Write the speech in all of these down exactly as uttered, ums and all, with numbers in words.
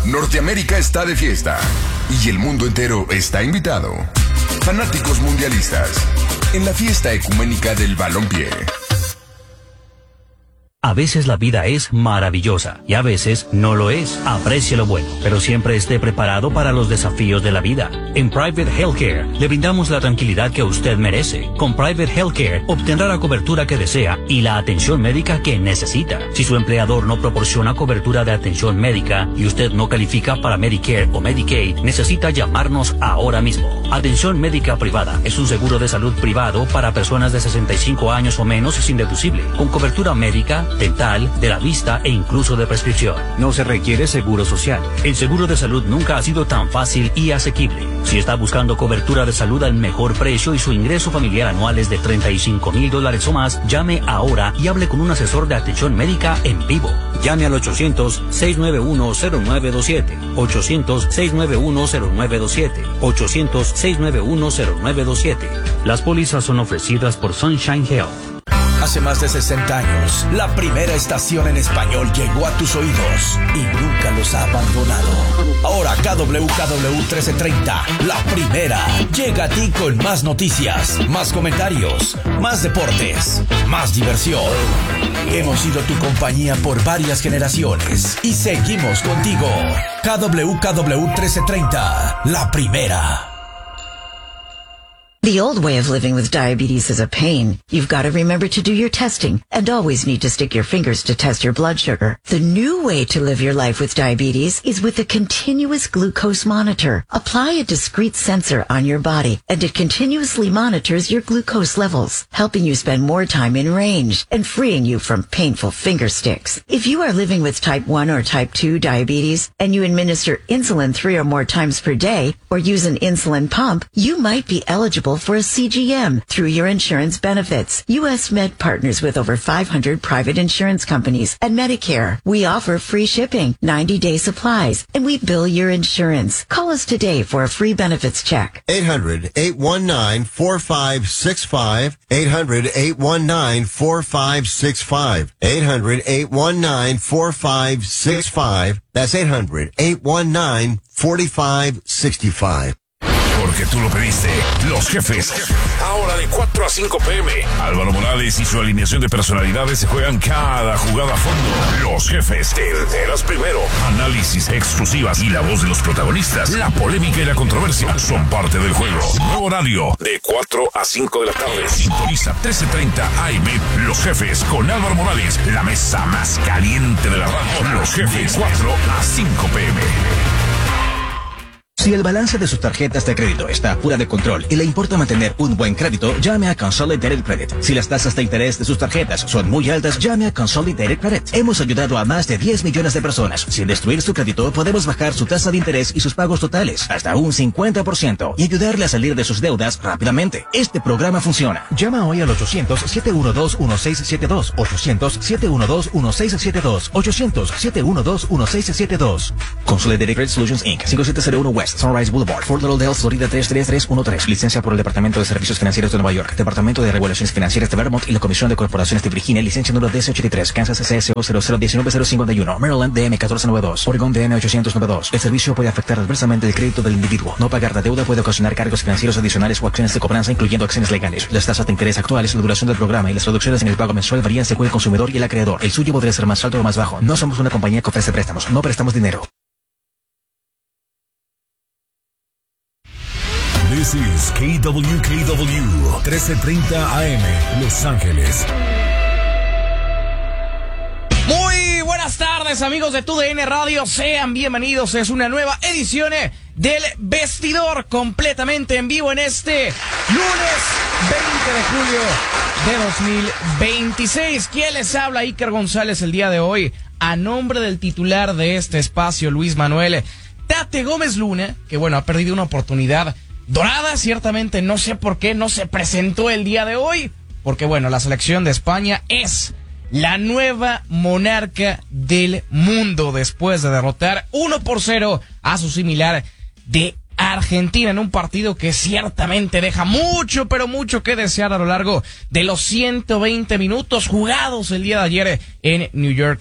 Norteamérica está de fiesta y el mundo entero está invitado. Fanáticos mundialistas en la fiesta ecuménica del balompié. A veces la vida es maravillosa y a veces no lo es. Aprecie lo bueno, pero siempre esté preparado para los desafíos de la vida. En Private Healthcare le brindamos la tranquilidad que usted merece. Con Private Healthcare obtendrá la cobertura que desea y la atención médica que necesita. Si su empleador no proporciona cobertura de atención médica y usted no califica para Medicare o Medicaid, necesita llamarnos ahora mismo. Atención médica privada es un seguro de salud privado para personas de sesenta y cinco años o menos sin deducible, con cobertura médica, dental, de la vista e incluso de prescripción. No se requiere seguro social. El seguro de salud nunca ha sido tan fácil y asequible. Si está buscando cobertura de salud al mejor precio y su ingreso familiar anual es de treinta y cinco mil dólares o más, llame ahora y hable con un asesor de atención médica en vivo. Llame al ochocientos, seiscientos noventa y uno, cero nueve dos siete. ochocientos, seiscientos noventa y uno, cero nueve dos siete. ochocientos, seiscientos noventa y uno, cero nueve dos siete. Las pólizas son ofrecidas por Sunshine Health. Hace más de sesenta años, la primera estación en español llegó a tus oídos y nunca los ha abandonado. Ahora K W K W trece treinta, la primera, llega a ti con más noticias, más comentarios, más deportes, más diversión. Hemos sido tu compañía por varias generaciones y seguimos contigo. K W K W trece treinta, la primera. The old way of living with diabetes is a pain. You've got to remember to do your testing and always need to stick your fingers to test your blood sugar. The new way to live your life with diabetes is with a continuous glucose monitor. Apply a discrete sensor on your body and it continuously monitors your glucose levels, helping you spend more time in range and freeing you from painful finger sticks. If you are living with type one or type two diabetes and you administer insulin three or more times per day or use an insulin pump, you might be eligible for a C G M through your insurance benefits. U S Med partners with over five hundred private insurance companies and Medicare. We offer free shipping, ninety day supplies, and we bill your insurance. Call us today for a free benefits check. eight hundred, eight one nine, four five six five. eight hundred, eight one nine, four five six five. eight hundred, eight one nine, four five six five. That's eight hundred, eight one nine, four five six five. Porque tú lo pediste. Los Jefes. Ahora de cuatro a cinco p m Álvaro Morales y su alineación de personalidades se juegan cada jugada a fondo. Los Jefes. Te enteras primero. Análisis, exclusivas y la voz de los protagonistas. La polémica y la controversia son parte del juego. Nuevo horario de cuatro a cinco de la tarde. Sintoniza trece treinta A M. Los Jefes con Álvaro Morales. La mesa más caliente de la radio. Los Jefes. cuatro a cinco p m Si el balance de sus tarjetas de crédito está fuera de control y le importa mantener un buen crédito, llame a Consolidated Credit. Si las tasas de interés de sus tarjetas son muy altas, llame a Consolidated Credit. Hemos ayudado a más de diez millones de personas. Sin destruir su crédito, podemos bajar su tasa de interés y sus pagos totales hasta un cincuenta por ciento y ayudarle a salir de sus deudas rápidamente. Este programa funciona. Llama hoy al ochocientos, siete uno dos, uno seis siete dos, ochocientos, siete uno dos, uno seis siete dos, ochocientos, siete uno dos, uno seis siete dos. Consolidated Credit Solutions incorporated. cinco siete cero uno West Sunrise Boulevard, Fort Lauderdale, Florida tres tres tres uno tres. Licencia por el Departamento de Servicios Financieros de Nueva York, Departamento de Regulaciones Financieras de Vermont y la Comisión de Corporaciones de Virginia. Licencia número D C ochenta y tres, Kansas C S O cero cero uno nueve cero cinco uno, Maryland D M catorce noventa y dos, Oregon D M ochocientos noventa y dos. El servicio puede afectar adversamente el crédito del individuo. No pagar la deuda puede ocasionar cargos financieros adicionales o acciones de cobranza, incluyendo acciones legales. Las tasas de interés actuales, la duración del programa y las reducciones en el pago mensual varían según el consumidor y el acreedor. El suyo podría ser más alto o más bajo. No somos una compañía que ofrece préstamos. No prestamos dinero. This is K W K W trece treinta A M, Los Ángeles. Muy buenas tardes, amigos de Tu D N Radio. Sean bienvenidos. Es una nueva edición del Vestidor, completamente en vivo en este lunes veinte de julio de dos mil veintiséis. ¿Quién les habla? Iker González el día de hoy, a nombre del titular de este espacio, Luis Manuel Tate Gómez Luna, que bueno, ha perdido una oportunidad dorada, ciertamente. No sé por qué no se presentó el día de hoy, porque bueno, la selección de España es la nueva monarca del mundo después de derrotar uno por cero a su similar de Argentina en un partido que ciertamente deja mucho, pero mucho que desear a lo largo de los ciento veinte minutos jugados el día de ayer en New York,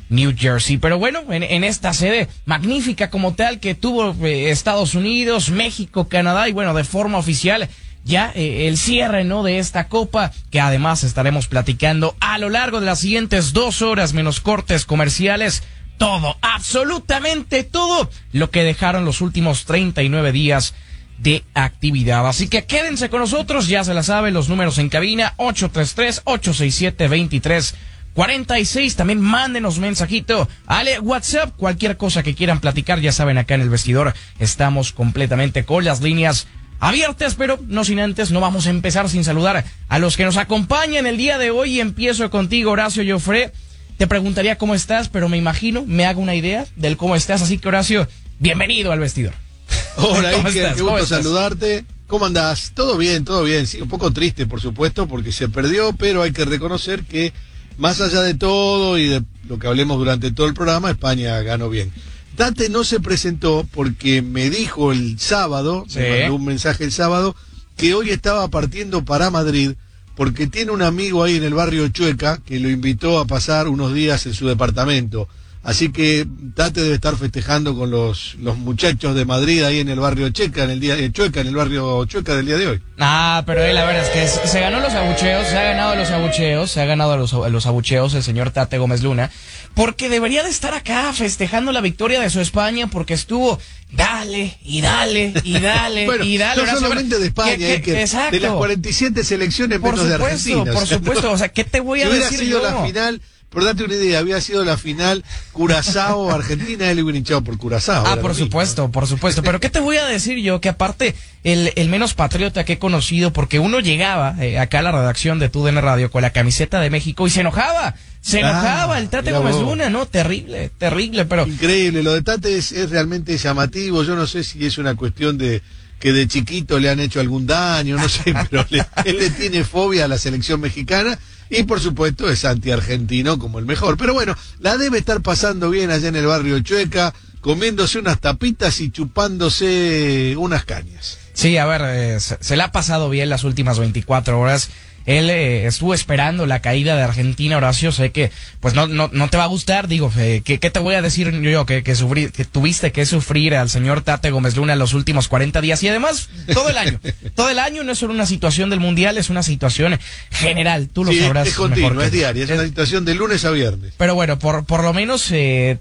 New Jersey. Pero bueno, en, en esta sede magnífica como tal que tuvo eh, Estados Unidos, México, Canadá y bueno, de forma oficial ya eh, el cierre, ¿no?, de esta copa, que además estaremos platicando a lo largo de las siguientes dos horas menos cortes comerciales. Todo, absolutamente todo lo que dejaron los últimos treinta y nueve días de actividad. Así que quédense con nosotros, ya se la saben, los números en cabina, ocho tres tres, ocho seis siete, dos tres cuatro seis. También mándenos mensajito al WhatsApp, cualquier cosa que quieran platicar, ya saben, acá en el vestidor estamos completamente con las líneas abiertas, pero no sin antes, no vamos a empezar sin saludar a los que nos acompañan el día de hoy. Empiezo contigo, Horacio Joffre. Te preguntaría cómo estás, pero me imagino, me hago una idea del cómo estás, así que Horacio, bienvenido al vestidor. Hola, Iker, qué gusto saludarte. ¿Cómo andás? Todo bien, todo bien. Sí, un poco triste, por supuesto, porque se perdió, pero hay que reconocer que, más allá de todo y de lo que hablemos durante todo el programa, España ganó bien. Tate no se presentó porque me dijo el sábado, ¿sí?, me mandó un mensaje el sábado, que hoy estaba partiendo para Madrid, porque tiene un amigo ahí en el barrio Chueca que lo invitó a pasar unos días en su departamento. Así que Tate debe estar festejando con los los muchachos de Madrid ahí en el barrio Checa, en el día eh, Chueca, en el barrio Chueca del día de hoy. Ah, pero él, la verdad es que se, se ganó los abucheos, se ha ganado los abucheos, se ha ganado los, los abucheos el señor Tate Gómez Luna, porque debería de estar acá festejando la victoria de su España, porque estuvo dale y dale y dale bueno, y dale. No solamente de España, que, que, exacto. De las cuarenta y siete selecciones por menos supuesto, de Argentina. Por supuesto, o sea, ¿qué te voy a si decir hubiera sido yo? La final, por darte una idea, había sido la final Curazao Argentina, él hubiera hinchado por Curazao. Ah, por supuesto, mismo. por supuesto. Pero ¿qué te voy a decir yo? Que aparte, el, el menos patriota que he conocido, porque uno llegaba eh, acá a la redacción de T U D N Radio con la camiseta de México y se enojaba. Se enojaba ah, el Tate Gómez Luna, ¿no? Terrible, terrible, pero... Increíble, lo de Tate es, es realmente llamativo. Yo no sé si es una cuestión de que de chiquito le han hecho algún daño, no sé, pero le, él le tiene fobia a la selección mexicana. Y por supuesto es anti-argentino como el mejor. Pero bueno, la debe estar pasando bien allá en el barrio Chueca, comiéndose unas tapitas y chupándose unas cañas. Sí, a ver, eh, se, se la ha pasado bien las últimas veinticuatro horas. Él eh, estuvo esperando la caída de Argentina, Horacio. Sé que pues no no no te va a gustar, digo, eh, ¿qué, ¿qué te voy a decir yo? Que, que, sufrí, que tuviste que sufrir al señor Tate Gómez Luna los últimos cuarenta días y además todo el año. Todo el año no es solo una situación del Mundial, es una situación general, tú lo sí, sabrás es continua, mejor que es diaria, es, es una situación de lunes a viernes. Pero bueno, por por lo menos eh,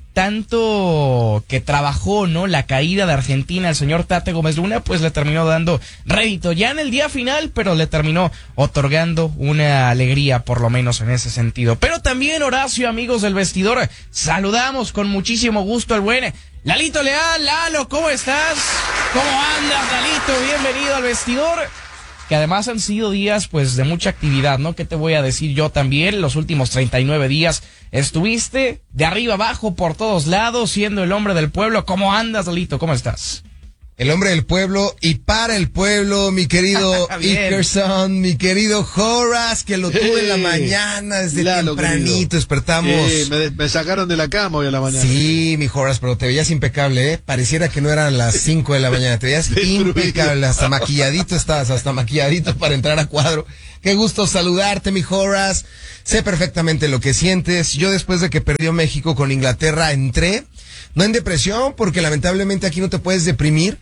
tanto que trabajó, ¿no?, la caída de Argentina el señor Tate Gómez Luna, pues le terminó dando rédito ya en el día final, pero le terminó otorgando una alegría, por lo menos en ese sentido. Pero también, Horacio, amigos del vestidor, saludamos con muchísimo gusto al buen Lalito Leal. Lalo, ¿cómo estás? ¿Cómo andas, Lalito? Bienvenido al vestidor. Que además han sido días, pues, de mucha actividad, ¿no? ¿Qué te voy a decir yo también? Los últimos treinta y nueve días estuviste de arriba abajo por todos lados, siendo el hombre del pueblo. ¿Cómo andas, Lalito? ¿Cómo estás? El hombre del pueblo y para el pueblo, mi querido Ikerson, mi querido Horace, que lo tuve hey, en la mañana, desde Lalo, tempranito, querido. Despertamos. Hey, me, me sacaron de la cama hoy a la mañana. Sí, mi Horace, pero te veías impecable, ¿eh? Pareciera que no eran las cinco de la mañana, te veías impecable, hasta maquilladito estabas, hasta maquilladito para entrar a cuadro. Qué gusto saludarte, mi Horace. Sé perfectamente lo que sientes. Yo después de que perdió México con Inglaterra entré, no en depresión, porque lamentablemente aquí no te puedes deprimir.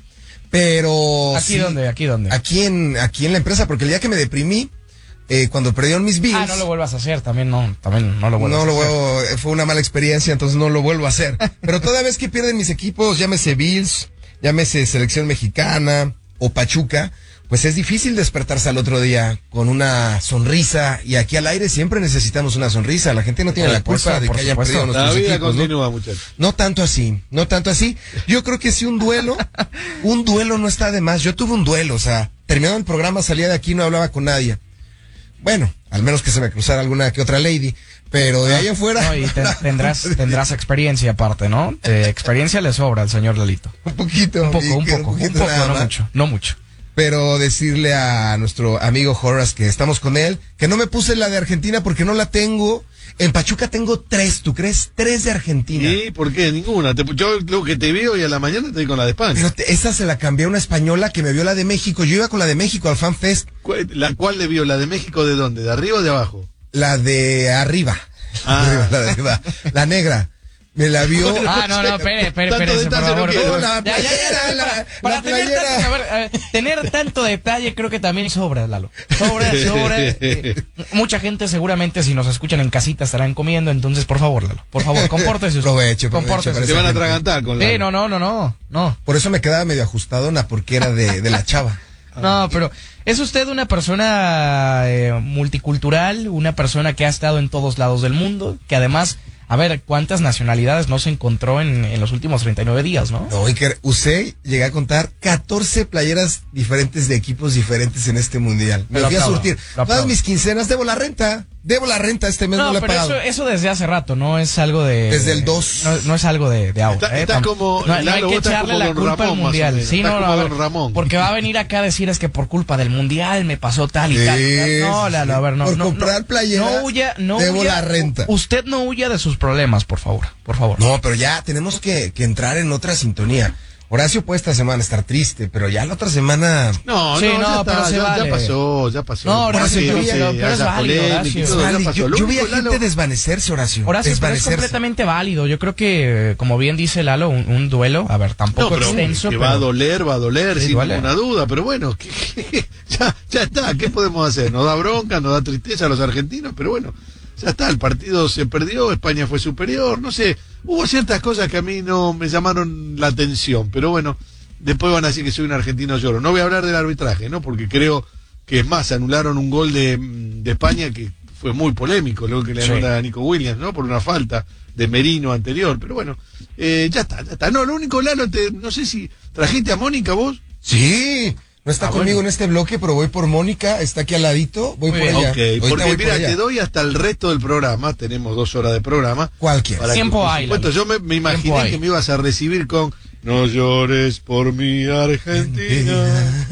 Pero ¿Aquí sí, dónde? ¿Aquí dónde? Aquí en, aquí en la empresa, porque el día que me deprimí, eh, cuando perdieron mis Bills... Ah, no lo vuelvas a hacer, también no, también no lo vuelvas no a lo hacer. Vuelvo, fue una mala experiencia, entonces no lo vuelvo a hacer. Pero toda vez que pierden mis equipos, llámese Bills, llámese Selección Mexicana o Pachuca, pues es difícil despertarse al otro día con una sonrisa, y aquí al aire siempre necesitamos una sonrisa. La gente no tiene la culpa de que hayan perdido nuestros equipos. La vida continúa, ¿no? muchachos. No tanto así, no tanto así. Yo creo que si un duelo, un duelo no está de más. Yo tuve un duelo, o sea, terminado el programa, salía de aquí y no hablaba con nadie. Bueno, al menos que se me cruzara alguna que otra lady, pero de ahí afuera... No, y te, tendrás tendrás experiencia aparte, ¿no? Eh, experiencia le sobra al señor Lalito. Un poquito. Un poco, un poco, un poquito, un poco, no más. mucho, no mucho. Pero decirle a nuestro amigo Horace que estamos con él, que no me puse la de Argentina porque no la tengo. En Pachuca tengo tres, ¿tú crees? Tres de Argentina. ¿Y por qué? Ninguna. Te, yo lo que te vi hoy a la mañana te di con la de España. Pero te, esa se la cambié a una española que me vio la de México. Yo iba con la de México al Fan Fest. ¿Cuál, la cuál le vio? ¿La de México de dónde? ¿De arriba o de abajo? La de arriba. Ah. La de arriba. La negra. me la vio. Ah, no, no, espere, espere, espere, por favor. No, la Ya, ya, ya, playera, ya, la- para la tener playera. tanto, a ver, a ver, tener tanto detalle creo que también sobra, Lalo. Sobra, sobra. Eh, mucha gente seguramente si nos escuchan en casita estarán comiendo, entonces por favor, Lalo, por favor, compórtese usted. Provecho, provecho, Compórtese. parece Te van a gente. atragantar con la... Sí, no, no, no, no, no. Por eso me quedaba medio ajustadona, porque era de, de la chava. No, pero es usted una persona eh, multicultural, una persona que ha estado en todos lados del mundo, que además, a ver, ¿cuántas nacionalidades no se encontró en, en los últimos treinta y nueve días, no? No, Iker, usted llegué a contar catorce playeras diferentes de equipos diferentes en este mundial. Me Lo fui a aplaudo, surtir. lo Todas aplaudo. mis quincenas, debo la renta. Debo la renta, este mes no, No, le he pero pagado. eso, eso desde hace rato, no es algo de... Desde el dos. No, no es algo de, de ahora. Está- eh, está tam- como- no, no hay Lalo, que vos estás echarle como la Don culpa Ramón, al más o mundial. menos. Sí, Estás no, no, como a ver, Don Ramón. porque va a venir acá a decir es que por culpa del mundial me pasó tal y Sí, tal. No, Lalo, a ver, no. por no, comprar no, playeras, no huya, no debo huya. la renta. Usted no huya de sus problemas, por favor, por favor. No, pero ya tenemos que, que entrar en otra sintonía. Horacio puede esta semana estar triste, pero ya la otra semana... No, Sí, no, no, ya, pero está, se ya, vale. ya pasó, ya pasó. No, Por Horacio, eso pero- que pero- se pero es haga válido, polémica y Horacio. todo, ya Vale, pasó. yo, Lo yo vi a único, gente Lalo, desvanecerse, Horacio. Horacio, pero es desvanecerse. completamente válido. Yo creo que, como bien dice Lalo, un, un duelo, a ver, tampoco No, pero extenso, que pero... va a doler, va a doler, Sí, sin duele. ninguna duda, pero bueno, que- que- ya, ya está, ¿qué podemos hacer? Nos da bronca, nos da tristeza a los argentinos, pero bueno, ya está, el partido se perdió, España fue superior, no sé, hubo ciertas cosas que a mí no me llamaron la atención, pero bueno, después van a decir que soy un argentino lloro. No voy a hablar del arbitraje, ¿no? Porque creo que es más, anularon un gol de, de España que fue muy polémico, luego que le Sí. anula a Nico Williams, ¿no? Por una falta de Merino anterior, pero bueno, eh, ya está, ya está. No, lo único, Lalo, te- no sé si trajiste a Mónica vos. Sí, no está Ah, conmigo bueno. en este bloque, pero voy por Mónica, está aquí al ladito, voy Muy por bien. allá. Ok, Ahorita porque voy mira, por allá. te doy hasta el resto del programa, tenemos dos horas de programa. ¿Cuál quieres? Para que, Tiempo por hay, supuesto, Lalo. yo me, me Tiempo imaginé hay. que me ibas a recibir con No llores por mi Argentina.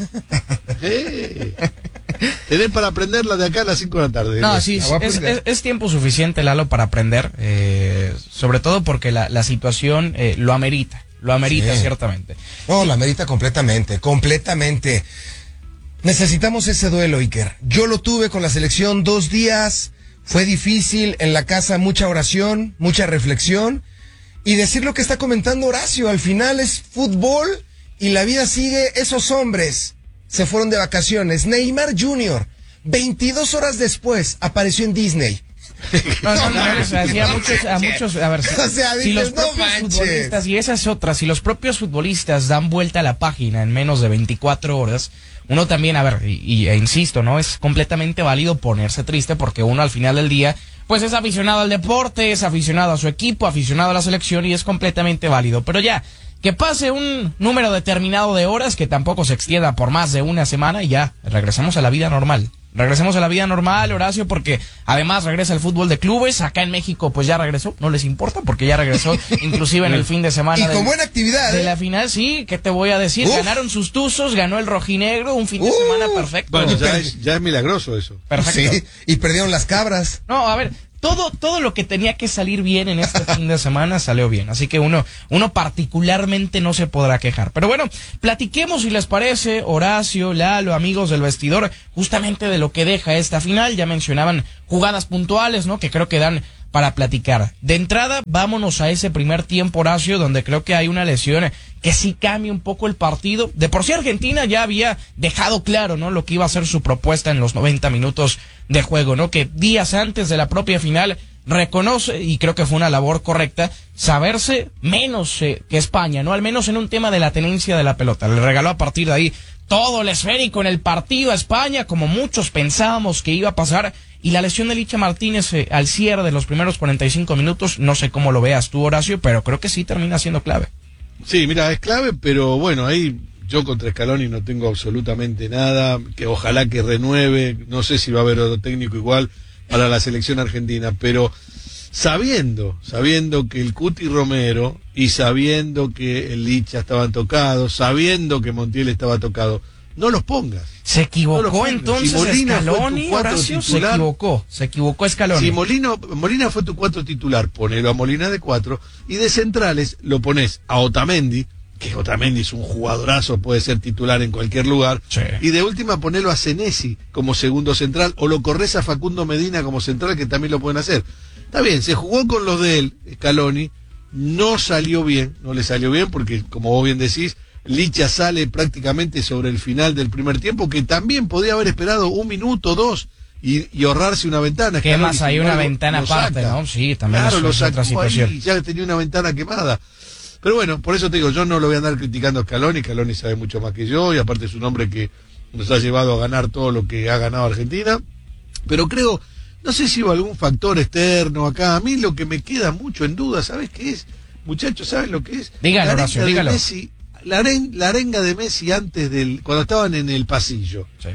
Eh. Tenés para aprenderla de acá a las cinco de la tarde. No, sí, La voy a es, aprender. es- es tiempo suficiente, Lalo, para aprender, eh, sobre todo porque la, la situación eh, lo amerita, lo amerita Sí. ciertamente. No, la merita completamente, completamente. Necesitamos ese duelo, Iker. Yo lo tuve con la selección dos días, fue difícil, en la casa mucha oración, mucha reflexión, y decir lo que está comentando Horacio, al final es fútbol y la vida sigue. Esos hombres se fueron de vacaciones. Neymar junior, veintidós horas después, apareció en Disney. No, no, no, o sea, sí, a muchos, a muchos, a ver, si, O sea, si los dices, no propios manches. futbolistas, y esa es otra, si los propios futbolistas dan vuelta a la página en menos de veinticuatro horas, uno también, a ver, y, y- e insisto, ¿no? Es completamente válido ponerse triste porque uno al final del día, pues es aficionado al deporte, es aficionado a su equipo, aficionado a la selección y es completamente válido. Pero ya, que pase un número determinado de horas, que tampoco se extienda por más de una semana y ya, regresemos a la vida normal. Regresemos a la vida normal, Horacio, porque además regresa el fútbol de clubes. Acá en México, pues ya regresó. No les importa porque ya regresó, inclusive en el fin de semana. Y con del- buena actividad, de ¿eh? la final, sí, ¿qué te voy a decir? Uf. Ganaron sus tuzos, ganó el rojinegro, un fin de Uh. semana perfecto. Bueno, ya es, ya es milagroso eso. Perfecto. Sí, y perdieron las cabras. No, a ver, todo, todo lo que tenía que salir bien en este fin de semana salió bien. Así que uno, uno particularmente no se podrá quejar. Pero bueno, platiquemos si les parece, Horacio, Lalo, amigos del vestidor, justamente de lo que deja esta final. Ya mencionaban jugadas puntuales, ¿no? Que creo que dan para platicar. De entrada, vámonos a ese primer tiempo, Horacio, donde creo que hay una lesión que sí cambia un poco el partido. De por sí Argentina ya había dejado claro, ¿no? Lo que iba a ser su propuesta en los noventa minutos de juego, ¿no? Que días antes de la propia final reconoce, y creo que fue una labor correcta, saberse menos eh, que España, ¿no? Al menos en un tema de la tenencia de la pelota. Le regaló a partir de ahí todo el esférico en el partido a España, como muchos pensábamos que iba a pasar. Y la lesión de Licha Martínez eh, al cierre de los primeros cuarenta y cinco minutos, no sé cómo lo veas tú, Horacio, pero creo que sí termina siendo clave. Sí, mira, es clave, pero bueno, ahí yo contra Scaloni no tengo absolutamente nada, que ojalá que renueve, no sé si va a haber otro técnico igual para la selección argentina, pero sabiendo, sabiendo que el Cuti Romero y sabiendo que el Licha estaban tocados, sabiendo que Montiel estaba tocado, no los pongas. Se equivocó No lo pongas. entonces Si Molina fue tu Scaloni, cuatro Horacio, se titular, equivocó, se equivocó Scaloni. Si Molino, Molina fue tu cuatro titular, ponelo a Molina de cuatro, y de centrales lo pones a Otamendi, que Otamendi es un jugadorazo, puede ser titular en cualquier lugar, Sí. y de última ponelo a Senesi como segundo central, o lo corres a Facundo Medina como central, que también lo pueden hacer. Está bien, se jugó con los de él, Scaloni, no salió bien, no le salió bien porque, como vos bien decís, Licha sale prácticamente sobre el final del primer tiempo, que también podía haber esperado un minuto, dos, y, y ahorrarse una ventana. ¿Qué más? Hay una ventana aparte, ¿no? Sí, también claro, es lo otra sacó situación. ahí, ya tenía una ventana quemada. Pero bueno, por eso te digo, yo no lo voy a andar criticando a Scaloni, Scaloni sabe mucho más que yo, y aparte es un hombre que nos ha llevado a ganar todo lo que ha ganado Argentina. Pero creo, no sé si hubo algún factor externo acá. A mí lo que me queda mucho en duda, ¿sabes qué es? Muchachos, ¿saben lo que es? Dígalo, Horacio, dígalo. Messi, la, aren, la arenga de Messi antes del, cuando estaban en el pasillo. Sí.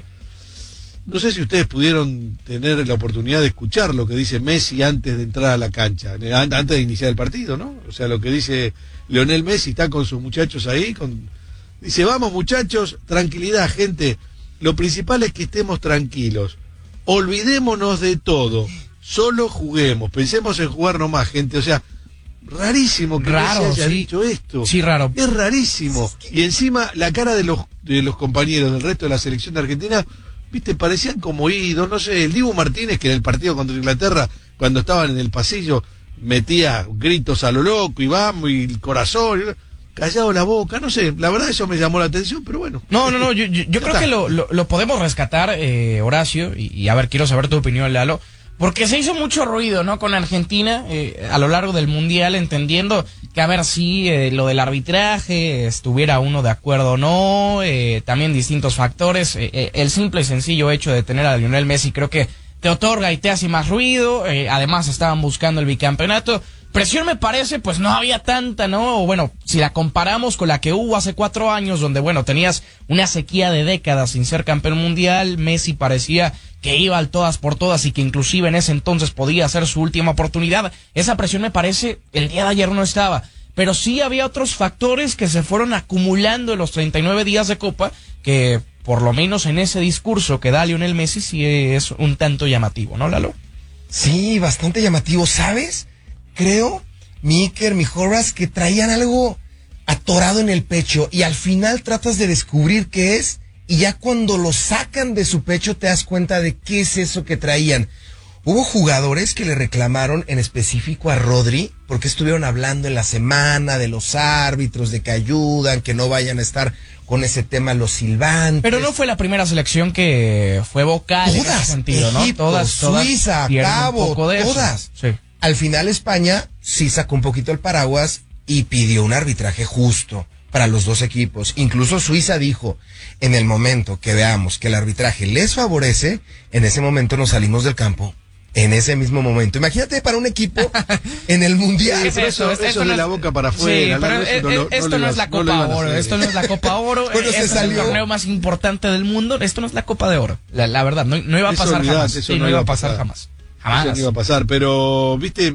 No sé si ustedes pudieron tener la oportunidad de escuchar lo que dice Messi antes de entrar a la cancha, antes de iniciar el partido, ¿no? O sea, lo que dice Lionel Messi, está con sus muchachos ahí, con... dice, vamos muchachos, tranquilidad, gente, lo principal es que estemos tranquilos, olvidémonos de todo, solo juguemos, pensemos en jugar nomás, gente, o sea, rarísimo que raro, Messi haya sí. dicho esto. Sí, raro. Es rarísimo. Y encima la cara de los, de los compañeros del resto de la selección de Argentina, viste, parecían como idos, no sé, el Dibu Martínez, que en el partido contra Inglaterra, cuando estaban en el pasillo, metía gritos a lo loco, y vamos, y el corazón, callado la boca, no sé, la verdad eso me llamó la atención, pero bueno. No, no, no, yo, yo, yo creo está. que lo, lo, lo podemos rescatar, eh, Horacio, y, y a ver, quiero saber tu opinión, Lalo, porque se hizo mucho ruido, ¿no?, con Argentina eh, a lo largo del Mundial, entendiendo que a ver si eh, lo del arbitraje estuviera uno de acuerdo o no, eh, también distintos factores, eh, eh, el simple y sencillo hecho de tener a Lionel Messi creo que te otorga y te hace más ruido, eh, además estaban buscando el bicampeonato. Presión me parece, pues no había tanta, ¿no? O bueno, si la comparamos con la que hubo hace cuatro años, donde, bueno, tenías una sequía de décadas sin ser campeón mundial, Messi parecía que iba al todas por todas y que inclusive en ese entonces podía ser su última oportunidad. Esa presión me parece, el día de ayer no estaba. Pero sí había otros factores que se fueron acumulando en los treinta y nueve días de Copa, que por lo menos en ese discurso que da Lionel Messi sí es un tanto llamativo, ¿no, Lalo? Sí, bastante llamativo, ¿sabes? Creo, mi Iker, mi Horace, que traían algo atorado en el pecho y al final tratas de descubrir qué es y ya cuando lo sacan de su pecho te das cuenta de qué es eso que traían. Hubo jugadores que le reclamaron en específico a Rodri porque estuvieron hablando en la semana de los árbitros, de que ayudan, que no vayan a estar con ese tema los silbantes. Pero no fue la primera selección que fue vocal todas, en ese sentido, ¿no? Egipto, Todas, todas Suiza, Cabo, todas. Sí. Al final España sí sacó un poquito el paraguas y pidió un arbitraje justo para los dos equipos. Incluso Suiza dijo, en el momento que veamos que el arbitraje les favorece, en ese momento nos salimos del campo. En ese mismo momento. Imagínate para un equipo en el Mundial. Sí, eso, eso, esto, eso de no la boca para afuera. Sí, pero eso es, no, esto no, no no es la Copa no Oro. Esto no es la Copa Oro. Bueno, este se salió. Es el torneo más importante del mundo. Esto no es la Copa de Oro. La, la verdad, no, no iba a pasar olvidate, jamás. Eso sí, no, no iba iba a pasar, pasar jamás. Jamás. Eso no iba a pasar. Pero, viste,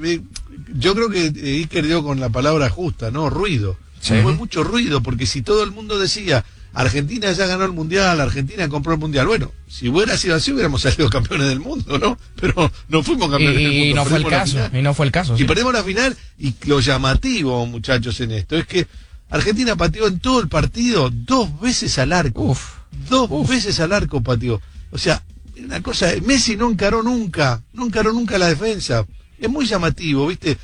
yo creo que Iker dio con la palabra justa, ¿no? Ruido. Sí. Fue mucho ruido, porque si todo el mundo decía, Argentina ya ganó el Mundial, Argentina compró el Mundial. Bueno, si hubiera sido así, hubiéramos salido campeones del mundo, ¿no? Pero no fuimos campeones y, del mundo. Y no fue el caso, y no fue el caso. Y sí. perdimos la final, y lo llamativo, muchachos, en esto, es que Argentina pateó en todo el partido dos veces al arco. Uf, dos uf. veces al arco pateó. O sea, una cosa, Messi no encaró nunca, no encaró nunca la defensa. Es muy llamativo, ¿viste?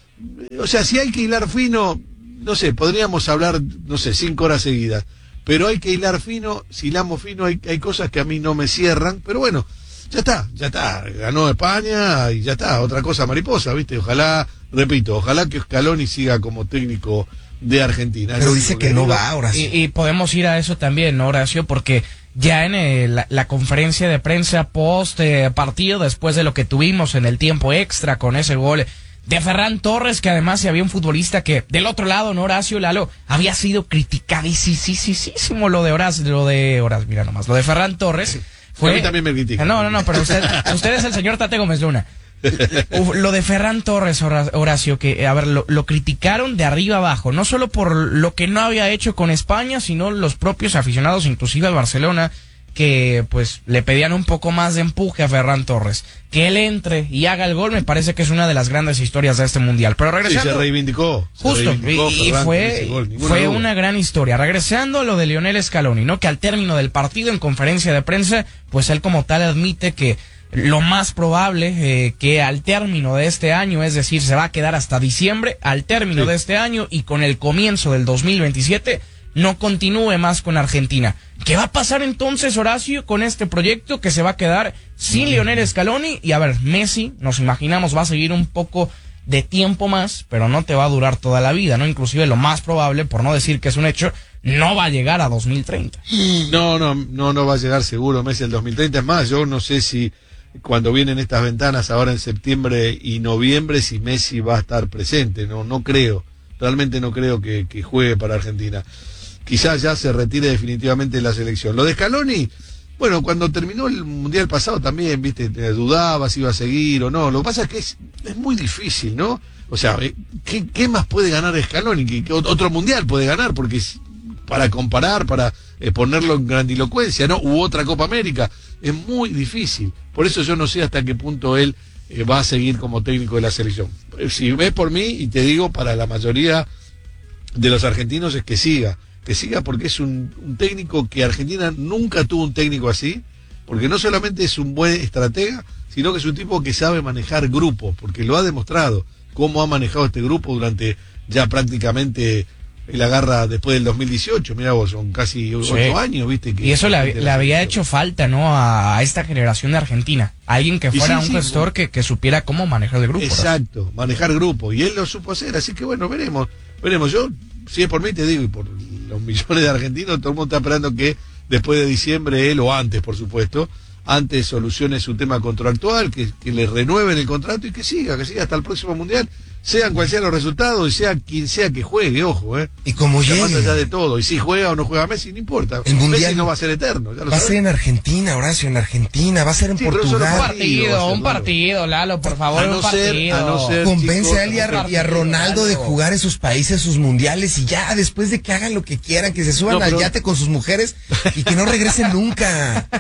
O sea, si hay que hilar fino, no sé, podríamos hablar, no sé, cinco horas seguidas. Pero hay que hilar fino, si hilamos fino hay, hay cosas que a mí no me cierran, pero bueno, ya está, ya está, ganó España y ya está, otra cosa mariposa, ¿viste? Ojalá, repito, ojalá que Scaloni siga como técnico de Argentina. Pero dice que, que no va, Horacio. Y, y podemos ir a eso también, ¿no, Horacio? Porque ya en el, la, la conferencia de prensa post eh, partido, después de lo que tuvimos en el tiempo extra con ese gol de Ferran Torres, que además si había un futbolista que del otro lado, ¿no, Horacio, Lalo? Había sido criticadísimo lo de Horacio, lo de Horacio, mira nomás, lo de Ferran Torres. Fue... A mí también me critican. No, no, no, pero usted, usted es el señor Tate Gómez Luna. Lo de Ferran Torres, Horacio, que, a ver, lo, lo criticaron de arriba abajo, no solo por lo que no había hecho con España, sino los propios aficionados, inclusive al Barcelona, que pues le pedían un poco más de empuje a Ferran Torres. Que él entre y haga el gol me parece que es una de las grandes historias de este mundial. Pero regresando... Sí, se reivindicó. Se justo, reivindicó y, y Ferran, fue, gol, fue duda. una gran historia. Regresando a lo de Lionel Scaloni, ¿no? Que al término del partido en conferencia de prensa, pues él como tal admite que lo más probable eh, que al término de este año, es decir, se va a quedar hasta diciembre, al término sí. de este año y con el comienzo del dos mil veintisiete, no continúe más con Argentina. ¿Qué va a pasar entonces, Horacio, con este proyecto que se va a quedar sin Lionel Scaloni? Y a ver, Messi, nos imaginamos, va a seguir un poco de tiempo más, pero no te va a durar toda la vida, ¿no? Inclusive lo más probable, por no decir que es un hecho, no va a llegar a dos mil treinta. No, no, no, no va a llegar seguro Messi al dos mil treinta. Es más, yo no sé si cuando vienen estas ventanas ahora en septiembre y noviembre, si Messi va a estar presente. No, no creo. Realmente no creo que, que juegue para Argentina. Quizás ya se retire definitivamente de la selección. Lo de Scaloni, bueno, cuando terminó el Mundial pasado también, viste, dudaba si iba a seguir o no. Lo que pasa es que es, es muy difícil, ¿no? O sea, ¿qué, qué más puede ganar Scaloni? ¿Qué, qué otro Mundial puede ganar? Porque para comparar, para eh, ponerlo en grandilocuencia, ¿no? U otra Copa América, es muy difícil. Por eso yo no sé hasta qué punto él eh, va a seguir como técnico de la selección. Si ves por mí, y te digo, para la mayoría de los argentinos es que siga. Que siga porque es un, un técnico que Argentina nunca tuvo un técnico así, porque no solamente es un buen estratega, sino que es un tipo que sabe manejar grupos, porque lo ha demostrado, cómo ha manejado este grupo durante ya prácticamente la garra después del dos mil dieciocho, mira vos, son casi ocho sí. años, viste. Que y eso le, le había hecho falta, ¿no? A, a esta generación de Argentina, alguien que fuera sí, un sí, gestor que, que supiera cómo manejar el grupo. Exacto, ¿no? Manejar grupo, y él lo supo hacer, así que bueno, veremos, veremos, yo, si es por mí te digo, y por los millones de argentinos, todo el mundo está esperando que después de diciembre, él o antes, por supuesto, antes solucione su tema contractual, que, que le renueven el contrato y que siga, que siga hasta el próximo Mundial, sean cuales sean los resultados y sea quien sea que juegue, ojo, ¿eh? Y como llegue. Más allá de todo, y si juega o no juega Messi, no importa. El Mundial Messi no va a ser eterno. Ya lo va a sabes. ser en Argentina, Horacio, en Argentina, va a ser en sí, Portugal. Un partido, un partido, Lalo, por favor, no un partido. Ser, a no ser, Convence chicos, a él y a, y a Ronaldo de jugar en sus países, sus mundiales, y ya, después de que hagan lo que quieran, que se suban no, pero... al yate con sus mujeres y que no regresen nunca.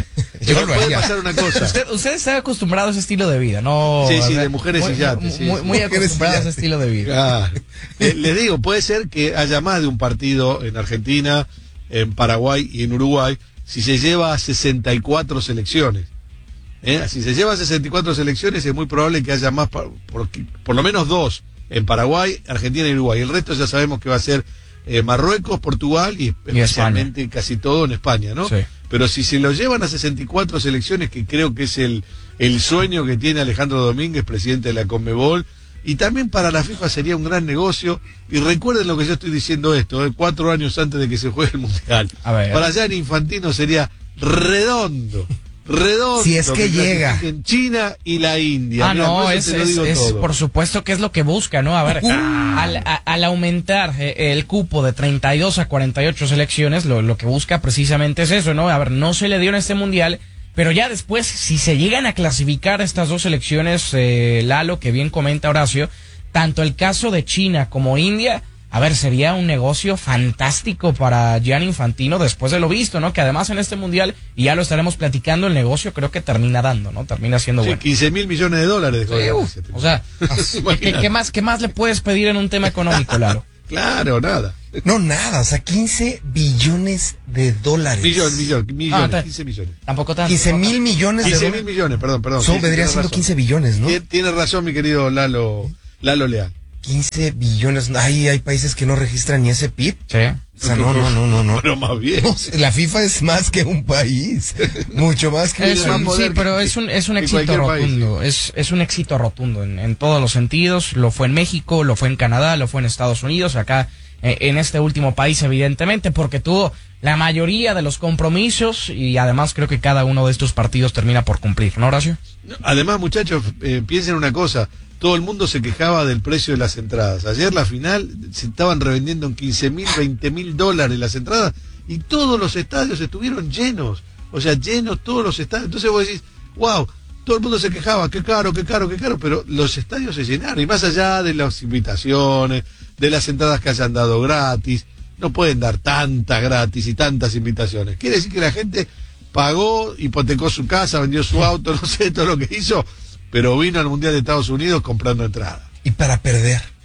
Yo lo haría. Pasar una cosa. Usted, usted está acostumbrado a ese estilo de vida, ¿no? Sí, sí, de mujeres muy, y yates. Sí, muy, sí. muy acostumbrado a ese estilo de vida. Ah, eh, les digo, puede ser que haya más de un partido en Argentina, en Paraguay y en Uruguay, si se lleva a sesenta y cuatro selecciones. ¿Eh? Si se lleva a sesenta y cuatro selecciones, es muy probable que haya más, por, por, por lo menos dos, en Paraguay, Argentina y Uruguay. El resto ya sabemos que va a ser eh, Marruecos, Portugal y especialmente y casi todo en España, ¿no? Sí. Pero si se lo llevan a sesenta y cuatro selecciones, que creo que es el, el sueño que tiene Alejandro Domínguez, presidente de la Conmebol, y también para la FIFA sería un gran negocio. Y recuerden lo que yo estoy diciendo esto, ¿eh? cuatro años antes de que se juegue el Mundial. A ver. Para allá en Infantino sería redondo, redondo. Si es que, que llega. En China y la India. Ah, Mira, no, por es, es, es por supuesto que es lo que busca, ¿no? A ver, uh. al, a, al aumentar eh, el cupo de treinta y dos a cuarenta y ocho selecciones, lo, lo que busca precisamente es eso, ¿no? A ver, no se le dio en este Mundial, pero ya después, si se llegan a clasificar estas dos selecciones, eh, Lalo, que bien comenta Horacio, tanto el caso de China como India, a ver, sería un negocio fantástico para Gianni Infantino después de lo visto, ¿no? Que además en este Mundial, y ya lo estaremos platicando, el negocio creo que termina dando, ¿no? Termina siendo sí, bueno. quince mil millones de dólares. Sí, uf, o sea, ¿qué, ¿qué, más, ¿qué más le puedes pedir en un tema económico, Lalo? Claro, nada. No, nada, o sea, quince billones de dólares. Millón, millón, millones, ah, quince millones. Tampoco tanto. quince mil millones de dólares. quince mil millones, perdón, perdón. Son, sí, vendría siendo razón. quince billones, ¿no? Tiene razón, mi querido Lalo, Lalo Leal. quince billones, ay, hay países que no registran ni ese P I B. Sí. O sea, no, no, no, no, no. Pero más bien. No, la FIFA es más que un país. Mucho más que es un, Sí, pero es un, es un éxito rotundo. País, sí. es, es un éxito rotundo en, en todos los sentidos. Lo fue en México, lo fue en Canadá, lo fue en Estados Unidos, acá eh, en este último país, evidentemente, porque tuvo la mayoría de los compromisos y además creo que cada uno de estos partidos termina por cumplir, ¿no, Horacio? Además, muchachos, eh, piensen una cosa. Todo el mundo se quejaba del precio de las entradas. Ayer la final se estaban revendiendo en quince mil, veinte mil dólares las entradas y todos los estadios estuvieron llenos. O sea, llenos todos los estadios. Entonces vos decís, wow, todo el mundo se quejaba, qué caro, qué caro, qué caro, pero los estadios se llenaron. Y más allá de las invitaciones, de las entradas que hayan dado gratis, no pueden dar tantas gratis y tantas invitaciones. Quiere decir que la gente pagó, hipotecó su casa, vendió su auto, no sé, todo lo que hizo, pero vino al Mundial de Estados Unidos comprando entrada. Y para perder.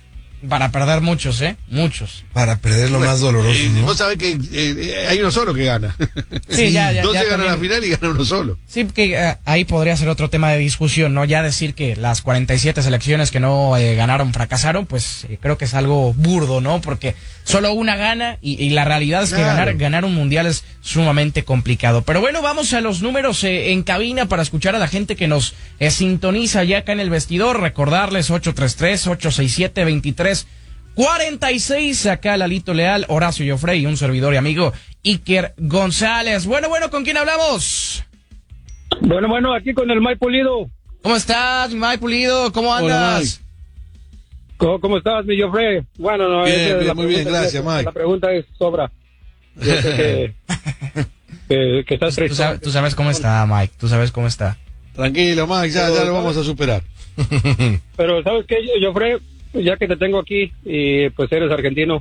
Para perder muchos, ¿eh? Muchos. Para perder lo bueno, más doloroso, eh, ¿no? Vos sabés que eh, hay uno solo que gana. Sí, ya, ya. Doce ya ganan también. la final y gana uno solo. Sí, que uh, ahí podría ser otro tema de discusión, ¿no? Ya decir que las cuarenta y siete selecciones que no eh, ganaron fracasaron, pues eh, creo que es algo burdo, ¿no? Porque solo una gana y, y la realidad es claro. que ganar, ganar un mundial es sumamente complicado. Pero bueno, vamos a los números eh, en cabina para escuchar a la gente que nos eh, sintoniza ya acá en el vestidor. Recordarles ocho tres tres, ocho seis siete, dos tres cuarenta y seis, acá Lalito Leal, Horacio Joffrey y un servidor y amigo Iker González. Bueno, bueno, ¿con quién hablamos? Bueno, bueno, aquí con el Mike Pulido. ¿Cómo estás, Mike Pulido? ¿Cómo andas? Hola, ¿Cómo, ¿Cómo estás, mi Joffrey? Bueno, no, bien, bien, la muy bien, gracias, es, Mike. La pregunta es sobra. Yo sé que, que, que estás tú, tú, sabes, tú sabes cómo está, Mike, tú sabes cómo está. Tranquilo, Mike, ya, Pero, ya lo vamos a superar. Pero, ¿sabes qué, Joffrey? Ya que te tengo aquí y pues eres argentino,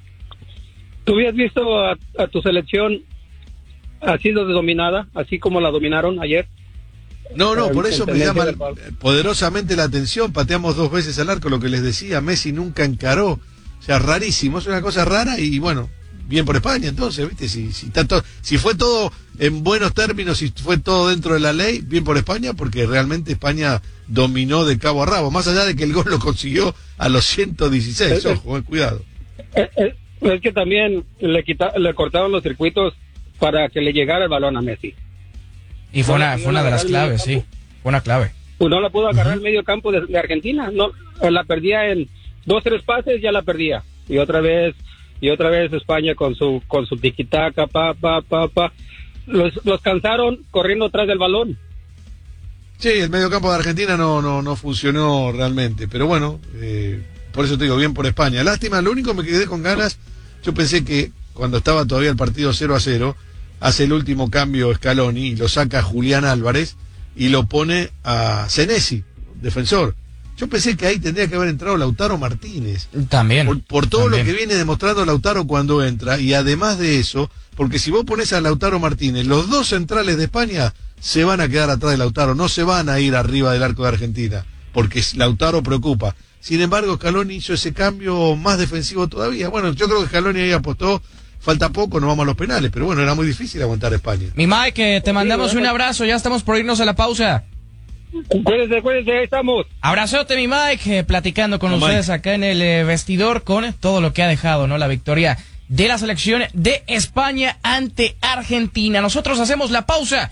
¿tú habías visto a, a tu selección ha sido dominada, así como la dominaron ayer? No, no, por eso me llama del... poderosamente la atención. Pateamos dos veces al arco, lo que les decía, Messi nunca encaró. O sea, rarísimo, es una cosa rara y bueno, bien por España entonces, ¿viste? Si, si, tanto, si fue todo en buenos términos, si fue todo dentro de la ley, bien por España, porque realmente España dominó de cabo a rabo, más allá de que el gol lo consiguió a los ciento dieciséis, eh, ojo, eh, cuidado. Eh, eh, es que también le, quita, le cortaron los circuitos para que le llegara el balón a Messi. Y fue una, fue una de las claves, sí, fue una clave. Pues no la pudo agarrar el medio campo de, de Argentina, no, la perdía en dos, tres pases, ya la perdía. Y otra vez, y otra vez España con su, con su tiquitaca, pa, pa, pa, pa. Los, los cansaron corriendo atrás del balón. Sí, el mediocampo de Argentina no, no, no funcionó realmente, pero bueno, eh, por eso te digo, bien por España. Lástima, lo único que me quedé con ganas, yo pensé que cuando estaba todavía el partido cero a cero, hace el último cambio Scaloni y lo saca Julián Álvarez y lo pone a Senesi, defensor. Yo pensé que ahí tendría que haber entrado Lautaro Martínez. También. Por, por todo también. lo que viene demostrando Lautaro cuando entra, y además de eso, porque si vos pones a Lautaro Martínez, los dos centrales de España se van a quedar atrás de Lautaro, no se van a ir arriba del arco de Argentina, porque Lautaro preocupa. Sin embargo, Scaloni hizo ese cambio más defensivo todavía. Bueno, yo creo que Scaloni ahí apostó, falta poco, nos vamos a los penales, pero bueno, era muy difícil aguantar a España. Mi Mike, te mandamos un abrazo, ya estamos por irnos a la pausa. Cuídense, cuídense, ahí estamos. Abrazote, mi Mike, eh, platicando con no, ustedes Mike. acá en el eh, vestidor con todo lo que ha dejado, ¿no? La victoria de la selección de España ante Argentina. Nosotros hacemos la pausa.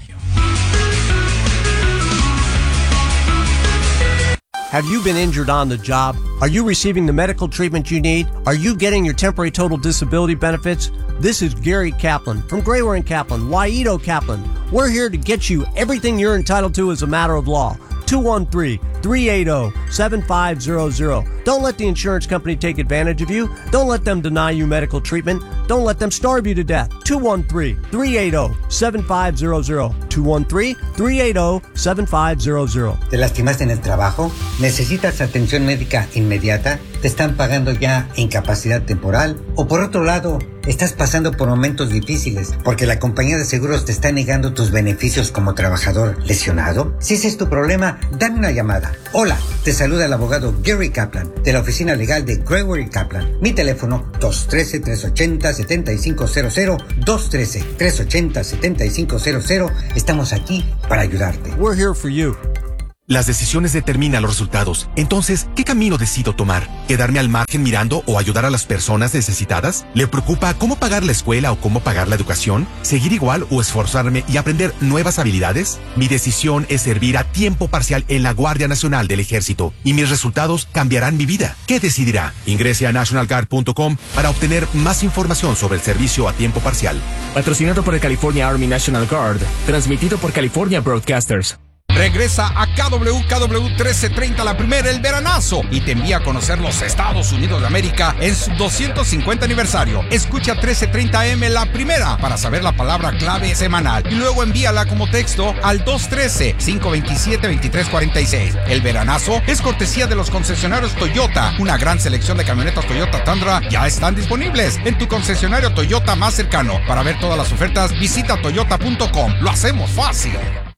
Have you been injured on the job? Are you receiving the medical treatment you need? Are you getting your temporary total disability benefits? This is Gary Kaplan from Grayware and Kaplan, Waito Kaplan. We're here to get you everything you're entitled to as a matter of law. two one three, three eight zero, seven five zero zero. Don't let the insurance company take advantage of you. Don't let them deny you medical treatment. Don't let them starve you to death. two one three, three eight zero, seven five zero zero. two one three, three eight zero, seven five zero zero. ¿Te lastimaste en el trabajo? ¿Necesitas atención médica inmediata? ¿Te están pagando ya incapacidad temporal? O por otro lado, estás pasando por momentos difíciles porque la compañía de seguros te está negando tus beneficios como trabajador lesionado. Si ese es tu problema, dame una llamada. Hola, te saluda el abogado Gary Kaplan de la oficina legal de Grayware y Kaplan. Mi teléfono dos uno tres, tres ocho cero, siete cinco cero cero, dos uno tres, tres ocho cero, siete cinco cero cero. Estamos aquí para ayudarte. We're here for you. Las decisiones determinan los resultados. Entonces, ¿qué camino decido tomar? ¿Quedarme al margen mirando o ayudar a las personas necesitadas? ¿Le preocupa cómo pagar la escuela o cómo pagar la educación? ¿Seguir igual o esforzarme y aprender nuevas habilidades? Mi decisión es servir a tiempo parcial en la Guardia Nacional del Ejército y mis resultados cambiarán mi vida. ¿Qué decidirá? Ingrese a national guard punto com para obtener más información sobre el servicio a tiempo parcial. Patrocinado por el California Army National Guard. Transmitido por California Broadcasters. Regresa a K W K W trece treinta la primera, el veranazo, y te envía a conocer los Estados Unidos de América en su doscientos cincuenta aniversario. Escucha trece treinta A M la primera para saber la palabra clave semanal y luego envíala como texto al dos uno tres, cinco dos siete, dos tres cuatro seis. El veranazo es cortesía de los concesionarios Toyota. Una gran selección de camionetas Toyota Tundra ya están disponibles en tu concesionario Toyota más cercano. Para ver todas las ofertas, visita toyota punto com. Lo hacemos fácil.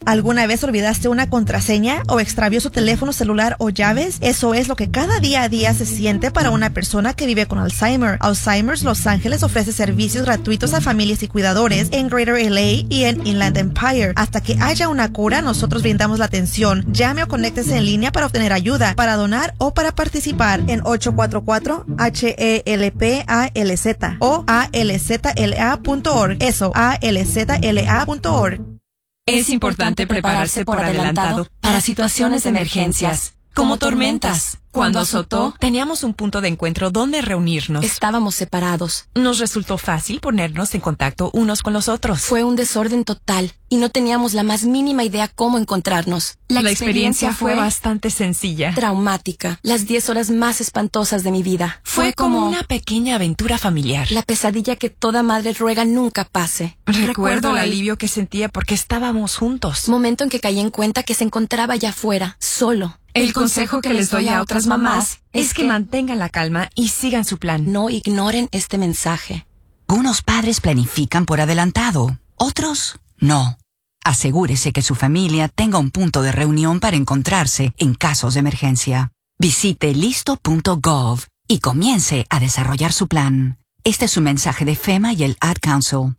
¿Alguna vez olvidaste una contraseña o extravió su teléfono celular o llaves? Eso es lo que cada día a día se siente para una persona que vive con Alzheimer. Alzheimer's Los Ángeles ofrece servicios gratuitos a familias y cuidadores en Greater L A y en Inland Empire. Hasta que haya una cura, nosotros brindamos la atención. Llame o conéctese en línea para obtener ayuda, para donar o para participar en ocho cuatro cuatro H E L P A L Z o A L Z L A punto org. Eso, A L Z L A punto org. Es importante prepararse por adelantado para situaciones de emergencias, como tormentas. Cuando azotó, teníamos un punto de encuentro donde reunirnos. Estábamos separados. Nos resultó fácil ponernos en contacto unos con los otros. Fue un desorden total y no teníamos la más mínima idea cómo encontrarnos. La, la experiencia, experiencia fue bastante sencilla. Traumática. Las diez horas más espantosas de mi vida. Fue, fue como, como una pequeña aventura familiar. La pesadilla que toda madre ruega nunca pase. Recuerdo, Recuerdo el alivio que sentía porque estábamos juntos. Momento en que caí en cuenta que se encontraba allá afuera, solo. El consejo que les doy a otras mamás es que mantengan la calma y sigan su plan. No ignoren este mensaje. Unos padres planifican por adelantado, otros no. Asegúrese que su familia tenga un punto de reunión para encontrarse en casos de emergencia. Visite listo punto gov y comience a desarrollar su plan. Este es un mensaje de FEMA y el Ad Council.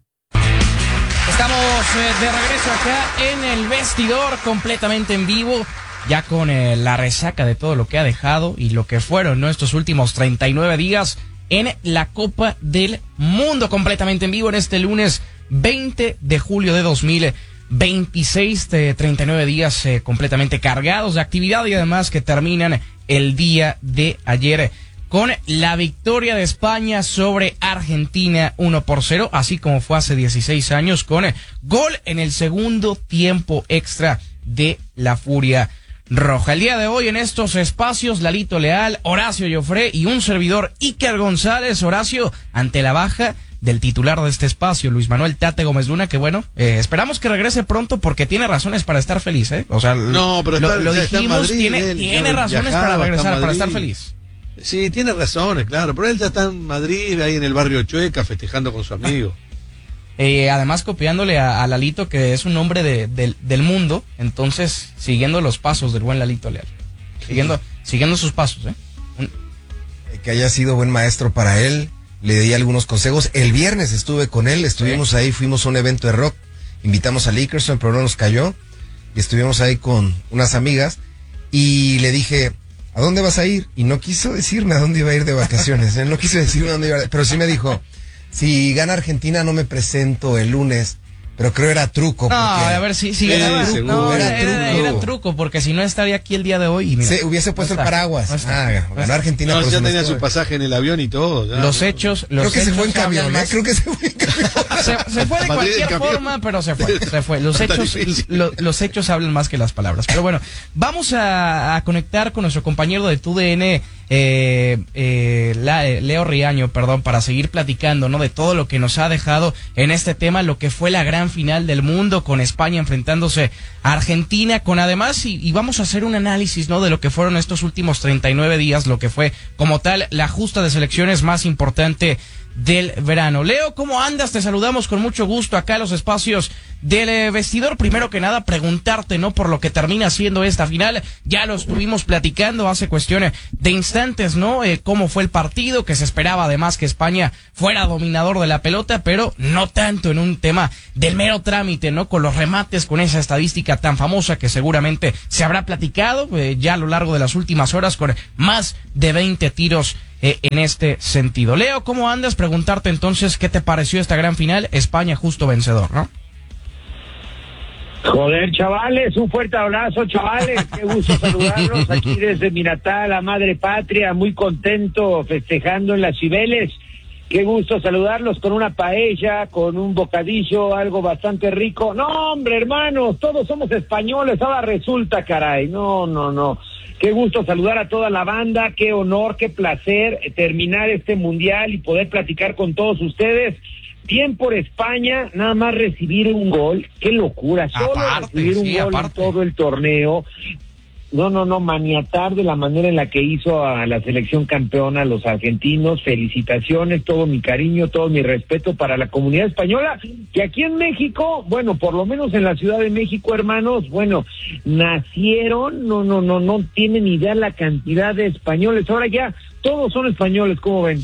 Estamos eh, de regreso acá en el vestidor, completamente en vivo. Ya con eh, la resaca de todo lo que ha dejado y lo que fueron nuestros últimos treinta y nueve días en la Copa del Mundo, completamente en vivo en este lunes veinte de julio de dos mil veintiséis, de treinta y nueve días eh, completamente cargados de actividad y además que terminan el día de ayer con la victoria de España sobre Argentina uno por cero, así como fue hace dieciséis años con eh, gol en el segundo tiempo extra de la Furia Roja. El día de hoy en estos espacios, Lalito Leal, Horacio Joffre y un servidor, Iker González. Horacio, ante la baja del titular de este espacio, Luis Manuel Tate Gómez Luna, que bueno, eh, esperamos que regrese pronto porque tiene razones para estar feliz, ¿eh? O sea, no, pero lo, está, lo está dijimos, Madrid, tiene, él, tiene razones viajaba, para regresar, para estar feliz. Sí, tiene razones, claro, pero él ya está en Madrid, ahí en el barrio Chueca, festejando con su amigo. Eh, además copiándole a, a Lalito, que es un hombre de, de, del mundo, entonces siguiendo los pasos del buen Lalito Leal, siguiendo, sí. siguiendo sus pasos, ¿eh? Un... Que haya sido buen maestro para él, le di algunos consejos. El viernes estuve con él, estuvimos sí. ahí, fuimos a un evento de rock, invitamos a Lickerson, pero no nos cayó, y estuvimos ahí con unas amigas, y le dije, ¿a dónde vas a ir? Y no quiso decirme a dónde iba a ir de vacaciones, él no quiso decirme a dónde iba a ir, pero sí me dijo, si gana Argentina no me presento el lunes, pero creo era truco. No, a ver, si, si sí, ganaba, truco, no, era, era, truco. era truco, porque si no estaría aquí el día de hoy. Y mira, sí, hubiese puesto no el paraguas. No está, ah, no ganó Argentina. No, pero ya se tenía su pasaje en el avión y todo. Ya, los no. hechos, los creo que hechos se fue en camión, ¿eh? Creo que se fue en camión. Se, se fue de cualquier forma, pero se fue, se fue. Los hechos, lo, los hechos hablan más que las palabras. Pero bueno, vamos a, a conectar con nuestro compañero de T U D N, eh, eh, la, eh, Leo Riaño, perdón, para seguir platicando, ¿no? De todo lo que nos ha dejado en este tema, lo que fue la gran final del mundo con España enfrentándose a Argentina, con además, y, y vamos a hacer un análisis, ¿no? De lo que fueron estos últimos treinta y nueve días, lo que fue como tal la justa de selecciones más importante del verano. Leo, ¿cómo andas? Te saludamos con mucho gusto acá en los espacios del eh, vestidor. Primero que nada, preguntarte, ¿no? Por lo que termina siendo esta final. Ya lo estuvimos platicando hace cuestiones de instantes, ¿no? Eh, cómo fue el partido, que se esperaba además que España fuera dominador de la pelota, pero no tanto en un tema del mero trámite, ¿no? Con los remates, con esa estadística tan famosa que seguramente se habrá platicado eh, ya a lo largo de las últimas horas, con más de veinte tiros Eh, en este sentido. Leo, ¿cómo andas? Preguntarte entonces, ¿qué te pareció esta gran final? España justo vencedor, ¿no? Joder, chavales, un fuerte abrazo, chavales, qué gusto saludarlos aquí desde mi natal, la madre patria, muy contento, festejando en las Cibeles. Qué gusto saludarlos con una paella, con un bocadillo, algo bastante rico. No, hombre, hermanos, todos somos españoles, ahora resulta, caray, no, no, no. Qué gusto saludar a toda la banda, qué honor, qué placer terminar este mundial y poder platicar con todos ustedes. Bien por España, nada más recibir un gol, qué locura, solo aparte, recibir un sí, gol aparte. en todo el torneo. no, no, no, maniatar de la manera en la que hizo a la selección campeona, a los argentinos. Felicitaciones, todo mi cariño, todo mi respeto para la comunidad española, que aquí en México, bueno, por lo menos en la Ciudad de México, hermanos, bueno, nacieron, no, no, no, no tienen idea la cantidad de españoles. Ahora ya todos son españoles, ¿cómo ven?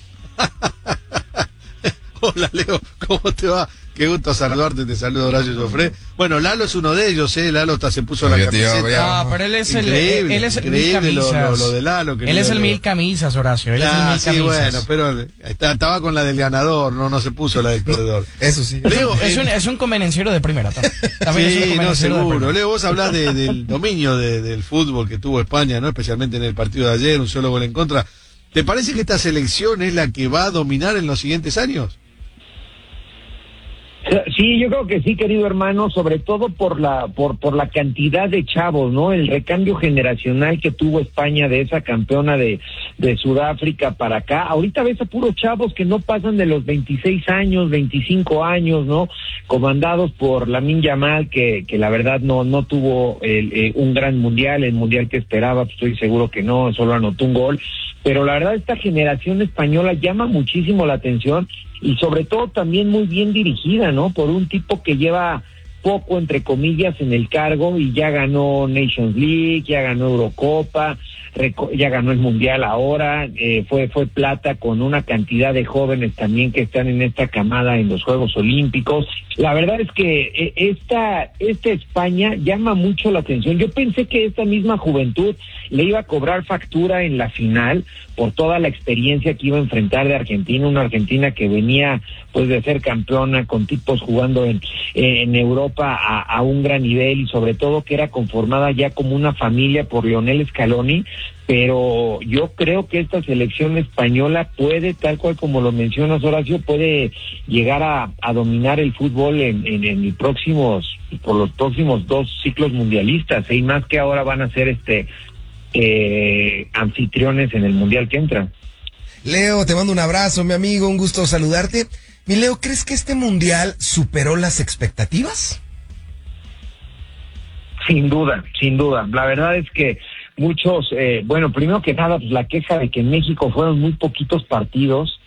Hola, Leo, ¿cómo te va? Qué gusto saludarte, te saludo Horacio Joffre. Bueno, Lalo es uno de ellos, ¿eh? Lalo hasta se puso Oye, la camiseta. Tío, ah, pero él es increíble, el, él es el increíble mil camisas. Lo, lo, lo de Lalo. Que él es el mil camisas, Horacio, él ah, es el mil sí, camisas. bueno, pero está, estaba con la del ganador, no, no se puso la del perdedor. Eso sí. Leo, es, un, es un convenenciero de primera. También sí, es un no, seguro. De Leo, vos hablás de, del dominio de, del fútbol que tuvo España, ¿no? Especialmente en el partido de ayer, un solo gol en contra. ¿Te parece que esta selección es la que va a dominar en los siguientes años? Sí, yo creo que sí, querido hermano, sobre todo por la por por la cantidad de chavos, ¿no? El recambio generacional que tuvo España de esa campeona de de Sudáfrica para acá. Ahorita ves a puros chavos que no pasan de los veintiséis años, veinticinco años, ¿no? Comandados por Lamine Yamal, que que la verdad no no tuvo el, eh, un gran mundial, el mundial que esperaba, pues estoy seguro que no, solo anotó un gol. Pero la verdad esta generación española llama muchísimo la atención. Y sobre todo también muy bien dirigida, ¿no? Por un tipo que lleva poco, entre comillas, en el cargo y ya ganó Nations League, ya ganó Eurocopa, ya ganó el Mundial ahora, eh, fue fue plata con una cantidad de jóvenes también que están en esta camada en los Juegos Olímpicos. La verdad es que esta, esta España llama mucho la atención. Yo pensé que esta misma juventud le iba a cobrar factura en la final por toda la experiencia que iba a enfrentar de Argentina, una Argentina que venía pues de ser campeona con tipos jugando en, en Europa a, a un gran nivel y sobre todo que era conformada ya como una familia por Lionel Scaloni, pero yo creo que esta selección española puede, tal cual como lo mencionas, Horacio, puede llegar a, a dominar el fútbol en, en, en los próximos, por los próximos dos ciclos mundialistas, ¿eh? Y más que ahora van a ser este eh, anfitriones en el mundial que entra. Leo, te mando un abrazo, mi amigo, un gusto saludarte. Mi Leo, ¿crees que este mundial superó las expectativas? Sin duda, sin duda. La verdad es que muchos, eh, bueno, primero que nada, pues la queja de que en México fueron muy poquitos partidos.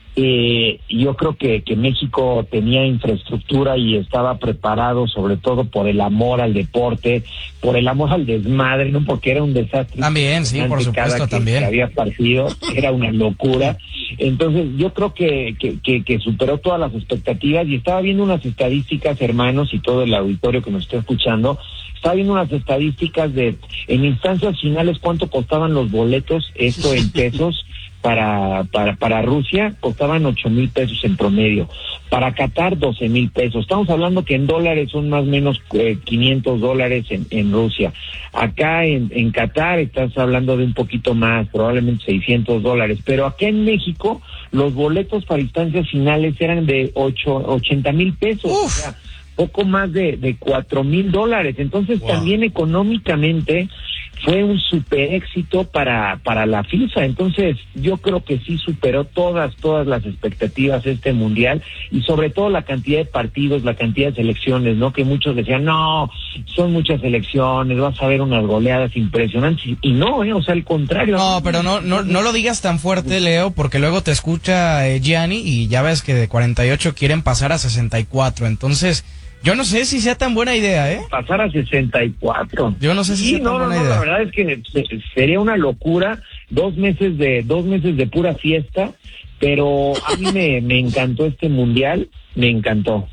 Eh, yo creo que, que México tenía infraestructura y estaba preparado sobre todo por el amor al deporte, por el amor al desmadre, no porque era un desastre. También, sí, por supuesto, cada que, también. Que había partido, era una locura. Entonces yo creo que, que, que, que superó todas las expectativas y estaba viendo unas estadísticas, hermanos, y todo el auditorio que nos está escuchando, estaba viendo unas estadísticas de en instancias finales cuánto costaban los boletos, esto en pesos. Para, para, para Rusia costaban ocho mil pesos en promedio, para Qatar doce mil pesos, estamos hablando que en dólares son más o menos eh, quinientos dólares en, en Rusia, acá en, en Qatar estás hablando de un poquito más, probablemente seiscientos dólares, pero acá en México los boletos para instancias finales eran de ocho, ochenta mil pesos, Uf. o sea, poco más de, de cuatro mil dólares, entonces wow. También económicamente fue un super éxito para para la FIFA, entonces yo creo que sí superó todas, todas las expectativas este mundial y sobre todo la cantidad de partidos, la cantidad de selecciones, ¿no? Que muchos decían, no, son muchas selecciones, vas a ver unas goleadas impresionantes y no, ¿eh? O sea, al contrario. No, pero no no no lo digas tan fuerte, Leo, porque luego te escucha eh, Gianni y ya ves que de cuarenta y ocho quieren pasar a sesenta y cuatro, entonces... Yo no sé si sea tan buena idea, ¿eh? Pasar a sesenta y cuatro. Yo no sé si sí, sea no, tan buena no, idea. La verdad es que sería una locura, dos meses de dos meses de pura fiesta, pero a mí me, me encantó este mundial, me encantó.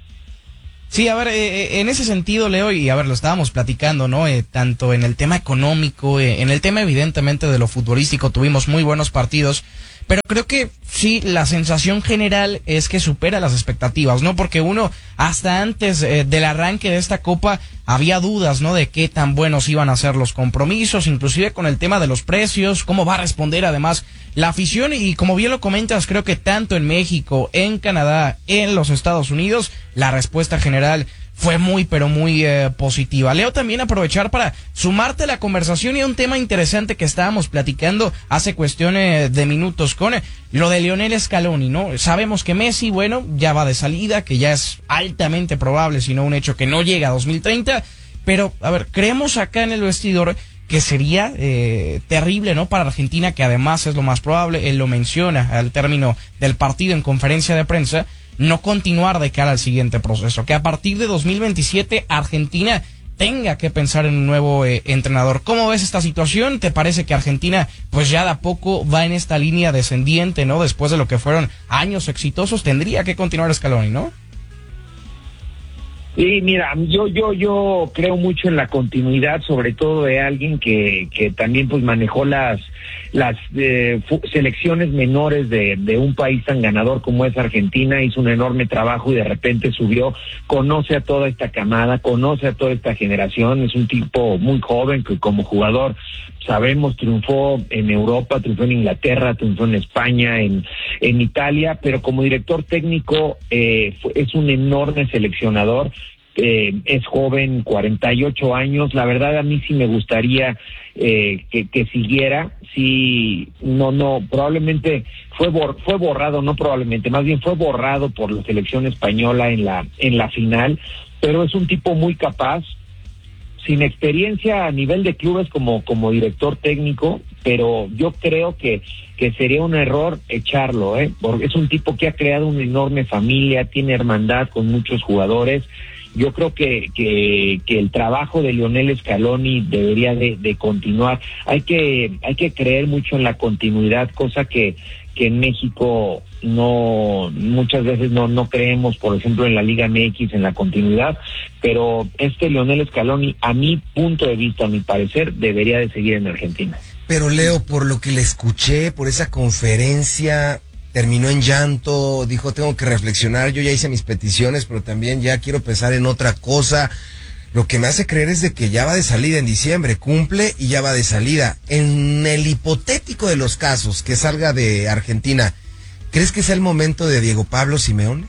Sí, a ver, eh, en ese sentido, Leo, y a ver, lo estábamos platicando, ¿no? Eh, tanto en el tema económico, eh, en el tema evidentemente de lo futbolístico, tuvimos muy buenos partidos, pero creo que sí, la sensación general es que supera las expectativas, ¿no? Porque uno, hasta antes eh, del arranque de esta Copa, había dudas, ¿no? De qué tan buenos iban a ser los compromisos, inclusive con el tema de los precios, cómo va a responder además la afición, y como bien lo comentas, creo que tanto en México, en Canadá, en los Estados Unidos, la respuesta general fue muy, pero muy eh, positiva. Leo, también aprovechar para sumarte a la conversación y a un tema interesante que estábamos platicando hace cuestiones de minutos con eh, lo de Lionel Scaloni, ¿no? Sabemos que Messi, bueno, ya va de salida, que ya es altamente probable, si no un hecho, que no llega a dos mil treinta, pero, a ver, creemos acá en el vestidor que sería eh, terrible, ¿no? Para Argentina, que además es lo más probable, él lo menciona al término del partido en conferencia de prensa, no continuar de cara al siguiente proceso, que a partir de dos mil veintisiete Argentina tenga que pensar en un nuevo eh, entrenador. ¿Cómo ves esta situación? ¿Te parece que Argentina pues ya de a poco va en esta línea descendiente, ¿no? Después de lo que fueron años exitosos, tendría que continuar Scaloni, ¿no? Sí, mira, yo yo yo creo mucho en la continuidad, sobre todo de alguien que que también pues manejó las las eh, selecciones menores de de un país tan ganador como es Argentina, hizo un enorme trabajo y de repente subió, conoce a toda esta camada, conoce a toda esta generación, es un tipo muy joven que como jugador sabemos triunfó en Europa, triunfó en Inglaterra, triunfó en España, en en Italia, pero como director técnico eh, fue, es un enorme seleccionador. Eh, es joven, cuarenta y ocho años, la verdad a mí sí me gustaría eh, que, que siguiera, sí, no, no, probablemente fue bor fue borrado, no probablemente, más bien fue borrado por la selección española en la, en la final, pero es un tipo muy capaz, sin experiencia a nivel de clubes como, como director técnico, pero yo creo que, que sería un error echarlo, ¿eh? Porque es un tipo que ha creado una enorme familia, tiene hermandad con muchos jugadores. Yo creo que, que, que el trabajo de Lionel Scaloni debería de, de continuar. Hay que, hay que creer mucho en la continuidad, cosa que, que en México no, muchas veces no, no creemos, por ejemplo, en la Liga M X, en la continuidad, pero este Lionel Scaloni, a mi punto de vista, a mi parecer, debería de seguir en Argentina. Pero Leo, por lo que le escuché, por esa conferencia, terminó en llanto, dijo tengo que reflexionar, yo ya hice mis peticiones, pero también ya quiero pensar en otra cosa. Lo que me hace creer es de que ya va de salida en diciembre, cumple y ya va de salida. En el hipotético de los casos que salga de Argentina, ¿crees que sea el momento de Diego Pablo Simeone?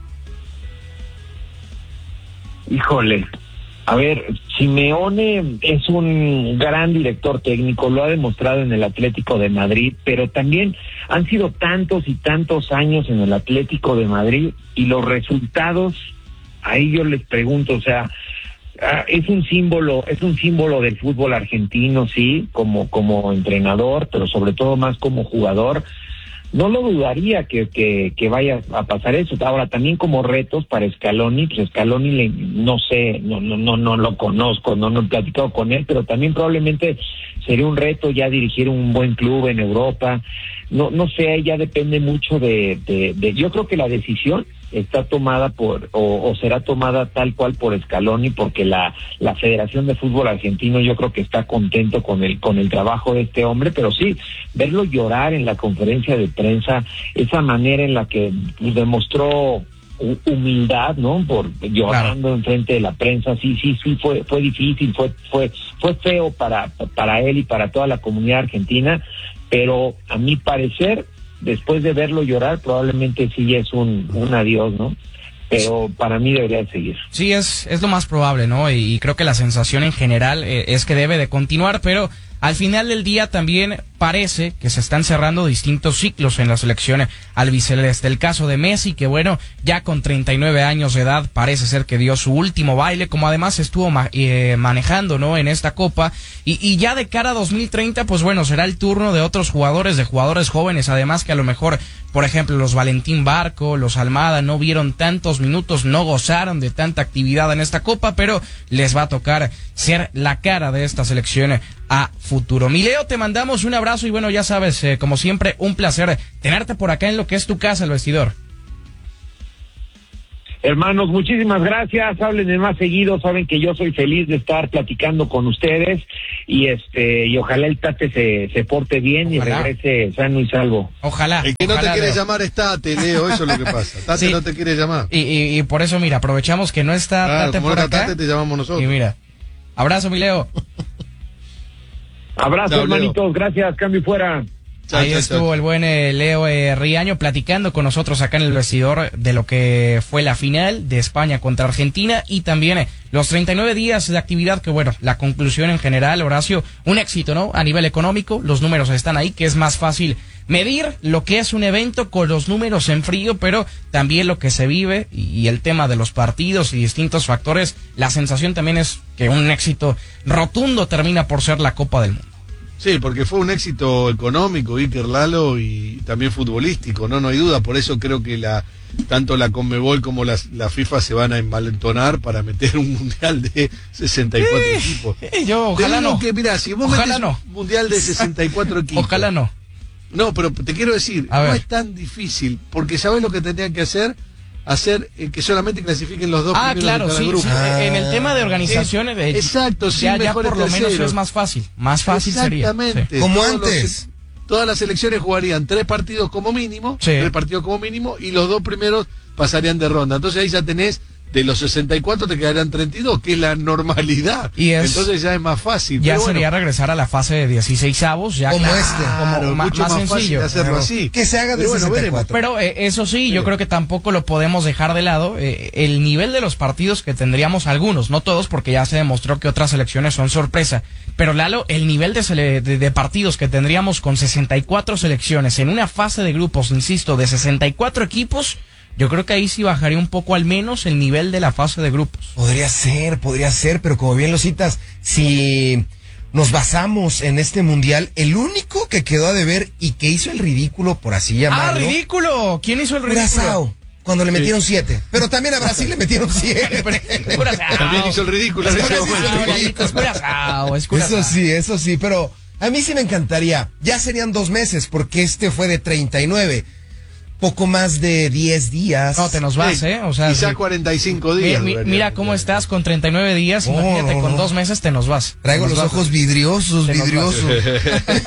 Híjole, a ver, Simeone es un gran director técnico, lo ha demostrado en el Atlético de Madrid, pero también han sido tantos y tantos años en el Atlético de Madrid y los resultados, ahí yo les pregunto, o sea, es un símbolo, es un símbolo del fútbol argentino, sí, como, como entrenador, pero sobre todo más como jugador. No lo dudaría que, que, que vaya a pasar eso. Ahora, también como retos para Scaloni, pues Scaloni le, no sé, no, no, no, no lo conozco, no, no he platicado con él, pero también probablemente sería un reto ya dirigir un buen club en Europa. No, no sé, ya depende mucho de, de, de, yo creo que la decisión está tomada por, o, o será tomada tal cual por Scaloni, porque la, la Federación de Fútbol Argentino yo creo que está contento con el, con el trabajo de este hombre, pero sí, verlo llorar en la conferencia de prensa, esa manera en la que demostró humildad, ¿no? Por llorando claro. enfrente de la prensa, sí, sí, sí, fue, fue difícil, fue, fue, fue feo para, para él y para toda la comunidad argentina, pero a mi parecer, después de verlo llorar, probablemente sí es un, un adiós, ¿no? Pero para mí debería seguir. Sí, es, es lo más probable, ¿no? Y, y creo que la sensación en general eh, es que debe de continuar, pero al final del día también parece que se están cerrando distintos ciclos en la selección albiceleste. El caso de Messi, que bueno, ya con treinta y nueve años de edad parece ser que dio su último baile, como además estuvo ma eh, manejando, ¿no? En esta Copa. Y, y ya de cara a dos mil treinta, pues bueno, será el turno de otros jugadores, de jugadores jóvenes, además que a lo mejor, por ejemplo, los Valentín Barco, los Almada no vieron tantos minutos, no gozaron de tanta actividad en esta Copa, pero les va a tocar ser la cara de esta selección a futuro. Mi Leo, te mandamos un abrazo y bueno, ya sabes, eh, como siempre, un placer tenerte por acá en lo que es tu casa, El Vestidor. Hermanos, muchísimas gracias, háblenme más seguido, saben que yo soy feliz de estar platicando con ustedes y este y ojalá el Tate se, se porte bien ojalá. y regrese sano y salvo. Ojalá. El que no ojalá, te quiere Leo. llamar es Tate, Leo, eso es lo que pasa. Tate sí. no te quiere llamar. Y, y, y por eso, mira, aprovechamos que no está claro, Tate como por no acá. Tate, te llamamos nosotros. Y mira, abrazo, mi Leo. Abrazo, chao, hermanitos, Leo. Gracias, cambio fuera. Chau, Ahí chau, estuvo chau. el buen eh, Leo eh, Riaño platicando con nosotros acá en El Vestidor de lo que fue la final de España contra Argentina y también eh, los treinta y nueve días de actividad que bueno, la conclusión en general, Horacio, un éxito, ¿no? A nivel económico, los números están ahí, que es más fácil medir lo que es un evento con los números en frío, pero también lo que se vive y el tema de los partidos y distintos factores. La sensación también es que un éxito rotundo termina por ser la Copa del Mundo. Sí, porque fue un éxito económico, Iker, Lalo, y también futbolístico, no no hay duda. Por eso creo que la tanto la Conmebol como la, la FIFA se van a envalentonar para meter un mundial de sesenta y cuatro eh, equipos. Eh, yo, ojalá no. Que, mirá, si vos ojalá metés no. un mundial de sesenta y cuatro equipos. Ojalá no. No, pero te quiero decir, a no ver. es tan difícil, porque ¿sabés lo que tendrían que hacer? Hacer eh, que solamente clasifiquen los dos ah, primeros claro, de cada sí, grupo. sí, ah, en el tema de organizaciones de, exacto, sí, ya, ya mejor por lo tercero. menos es más fácil, más fácil sería. Exactamente. Sí. Como Todos antes. Los, todas las selecciones jugarían tres partidos como mínimo, sí. tres partidos como mínimo, y los dos primeros pasarían de ronda. Entonces ahí ya tenés, de los sesenta y cuatro te quedarían treinta y dos, que es la normalidad. Y es, entonces ya es más fácil. Ya pero sería bueno, regresar a la fase de dieciseisavos, ya como claro, este. Claro, como mucho más, más, más sencillo. fácil hacerlo Claro. así. Que se haga de pero bueno, sesenta y cuatro. Pero eh, eso sí, yo creo que tampoco lo podemos dejar de lado. Eh, el nivel de los partidos que tendríamos algunos, no todos, porque ya se demostró que otras selecciones son sorpresa. Pero Lalo, el nivel de, sele de, de partidos que tendríamos con sesenta y cuatro selecciones en una fase de grupos, insisto, de sesenta y cuatro equipos, yo creo que ahí sí bajaría un poco al menos el nivel de la fase de grupos. Podría ser, podría ser, pero como bien lo citas, si nos basamos en este mundial, el único que quedó a deber y que hizo el ridículo, por así llamarlo. ¡Ah, ridículo! ¿Quién hizo el ridículo? Curazao, cuando le metieron sí. siete. Pero también a Brasil le metieron siete. También hizo el ridículo. Es Curazao, es Curazao. Eso sí, eso sí, pero a mí sí me encantaría. Ya serían dos meses, porque este fue de treinta y nueve. Poco más de diez días. No, te nos vas, sí, ¿eh? O sea, quizá sí. cuarenta y cinco días. Mi, mi, mira cómo estás con treinta y nueve días, oh, imagínate, no, con no. dos meses te nos vas. Traigo nos los vas. ojos vidriosos, te vidriosos. No te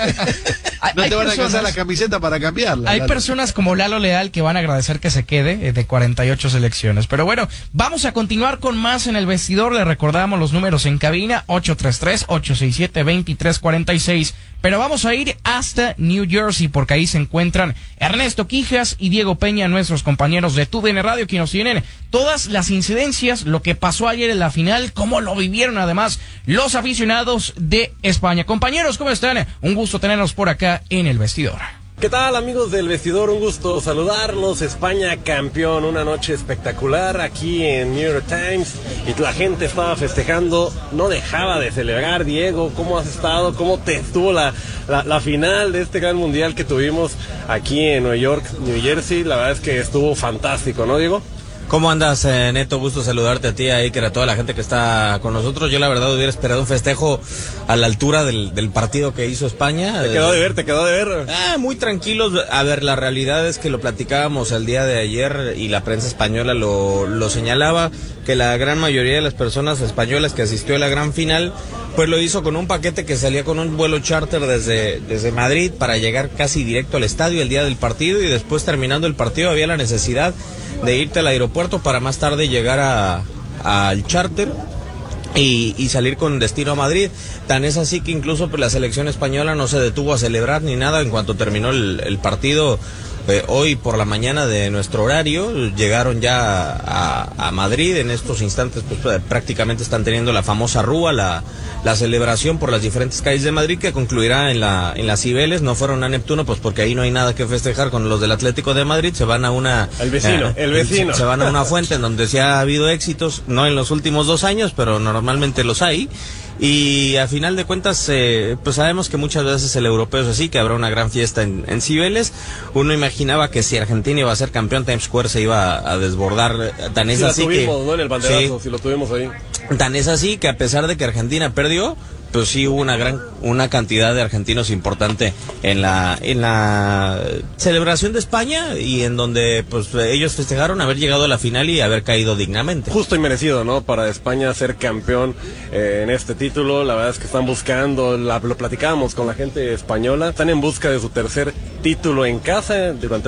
hay van a personas, alcanzar la camiseta para cambiarla. Hay Lalo. personas como Lalo Leal que van a agradecer que se quede eh, de cuarenta y ocho selecciones. Pero bueno, vamos a continuar con más en el vestidor. Le recordamos los números en cabina: ocho tres tres, ocho seis siete, dos tres cuatro seis. Pero vamos a ir hasta New Jersey, porque ahí se encuentran Ernesto Quijas y Diego Peña, nuestros compañeros de T U D N Radio, que nos tienen todas las incidencias, lo que pasó ayer en la final, cómo lo vivieron además los aficionados de España. Compañeros, ¿cómo están? Un gusto tenerlos por acá en el vestidor. ¿Qué tal, amigos del vestidor? Un gusto saludarlos. España campeón, una noche espectacular aquí en New York Times y la gente estaba festejando, no dejaba de celebrar. Diego, ¿cómo has estado? ¿Cómo te estuvo la, la, la final de este gran mundial que tuvimos aquí en Nueva York, New Jersey? La verdad es que estuvo fantástico, ¿no, Diego? ¿Cómo andas, eh, Neto? Gusto saludarte a ti, a Iker, a toda la gente que está con nosotros. Yo la verdad hubiera esperado un festejo a la altura del, del partido que hizo España. Te quedó de ver, te quedó de ver. Ah, muy tranquilos. A ver, la realidad es que lo platicábamos el día de ayer y la prensa española lo, lo señalaba, que la gran mayoría de las personas españolas que asistió a la gran final, pues lo hizo con un paquete que salía con un vuelo charter desde, desde Madrid para llegar casi directo al estadio el día del partido, y después, terminando el partido, había la necesidad de irte al aeropuerto para más tarde llegar a al charter y, y salir con destino a Madrid. Tan es así que incluso pues, la selección española no se detuvo a celebrar ni nada. En cuanto terminó el, el partido, eh, hoy por la mañana de nuestro horario, llegaron ya a, a Madrid. En estos instantes pues prácticamente están teniendo la famosa rúa, la, la celebración por las diferentes calles de Madrid, que concluirá en la en las Cibeles. No fueron a Neptuno pues porque ahí no hay nada que festejar con los del Atlético de Madrid. Se van a una el vecino, eh, el vecino. Se, se van a una fuente en donde sí ha habido éxitos, no en los últimos dos años, pero normalmente los hay. Y a final de cuentas, eh, pues sabemos que muchas veces el europeo es así, que habrá una gran fiesta en, en Cibeles. Uno imaginaba que si Argentina iba a ser campeón, Times Square se iba a, a desbordar. Tan es sí, así lo tuvimos, que, ¿no? En el banderazo, sí, si lo tuvimos ahí. Tan es así que a pesar de que Argentina perdió, pues sí hubo una gran una cantidad de argentinos importante en la en la celebración de España, y en donde pues ellos festejaron haber llegado a la final y haber caído dignamente. Justo y merecido, ¿no? Para España ser campeón eh, en este título. La verdad es que están buscando, la, lo platicábamos con la gente española, están en busca de su tercer título en casa durante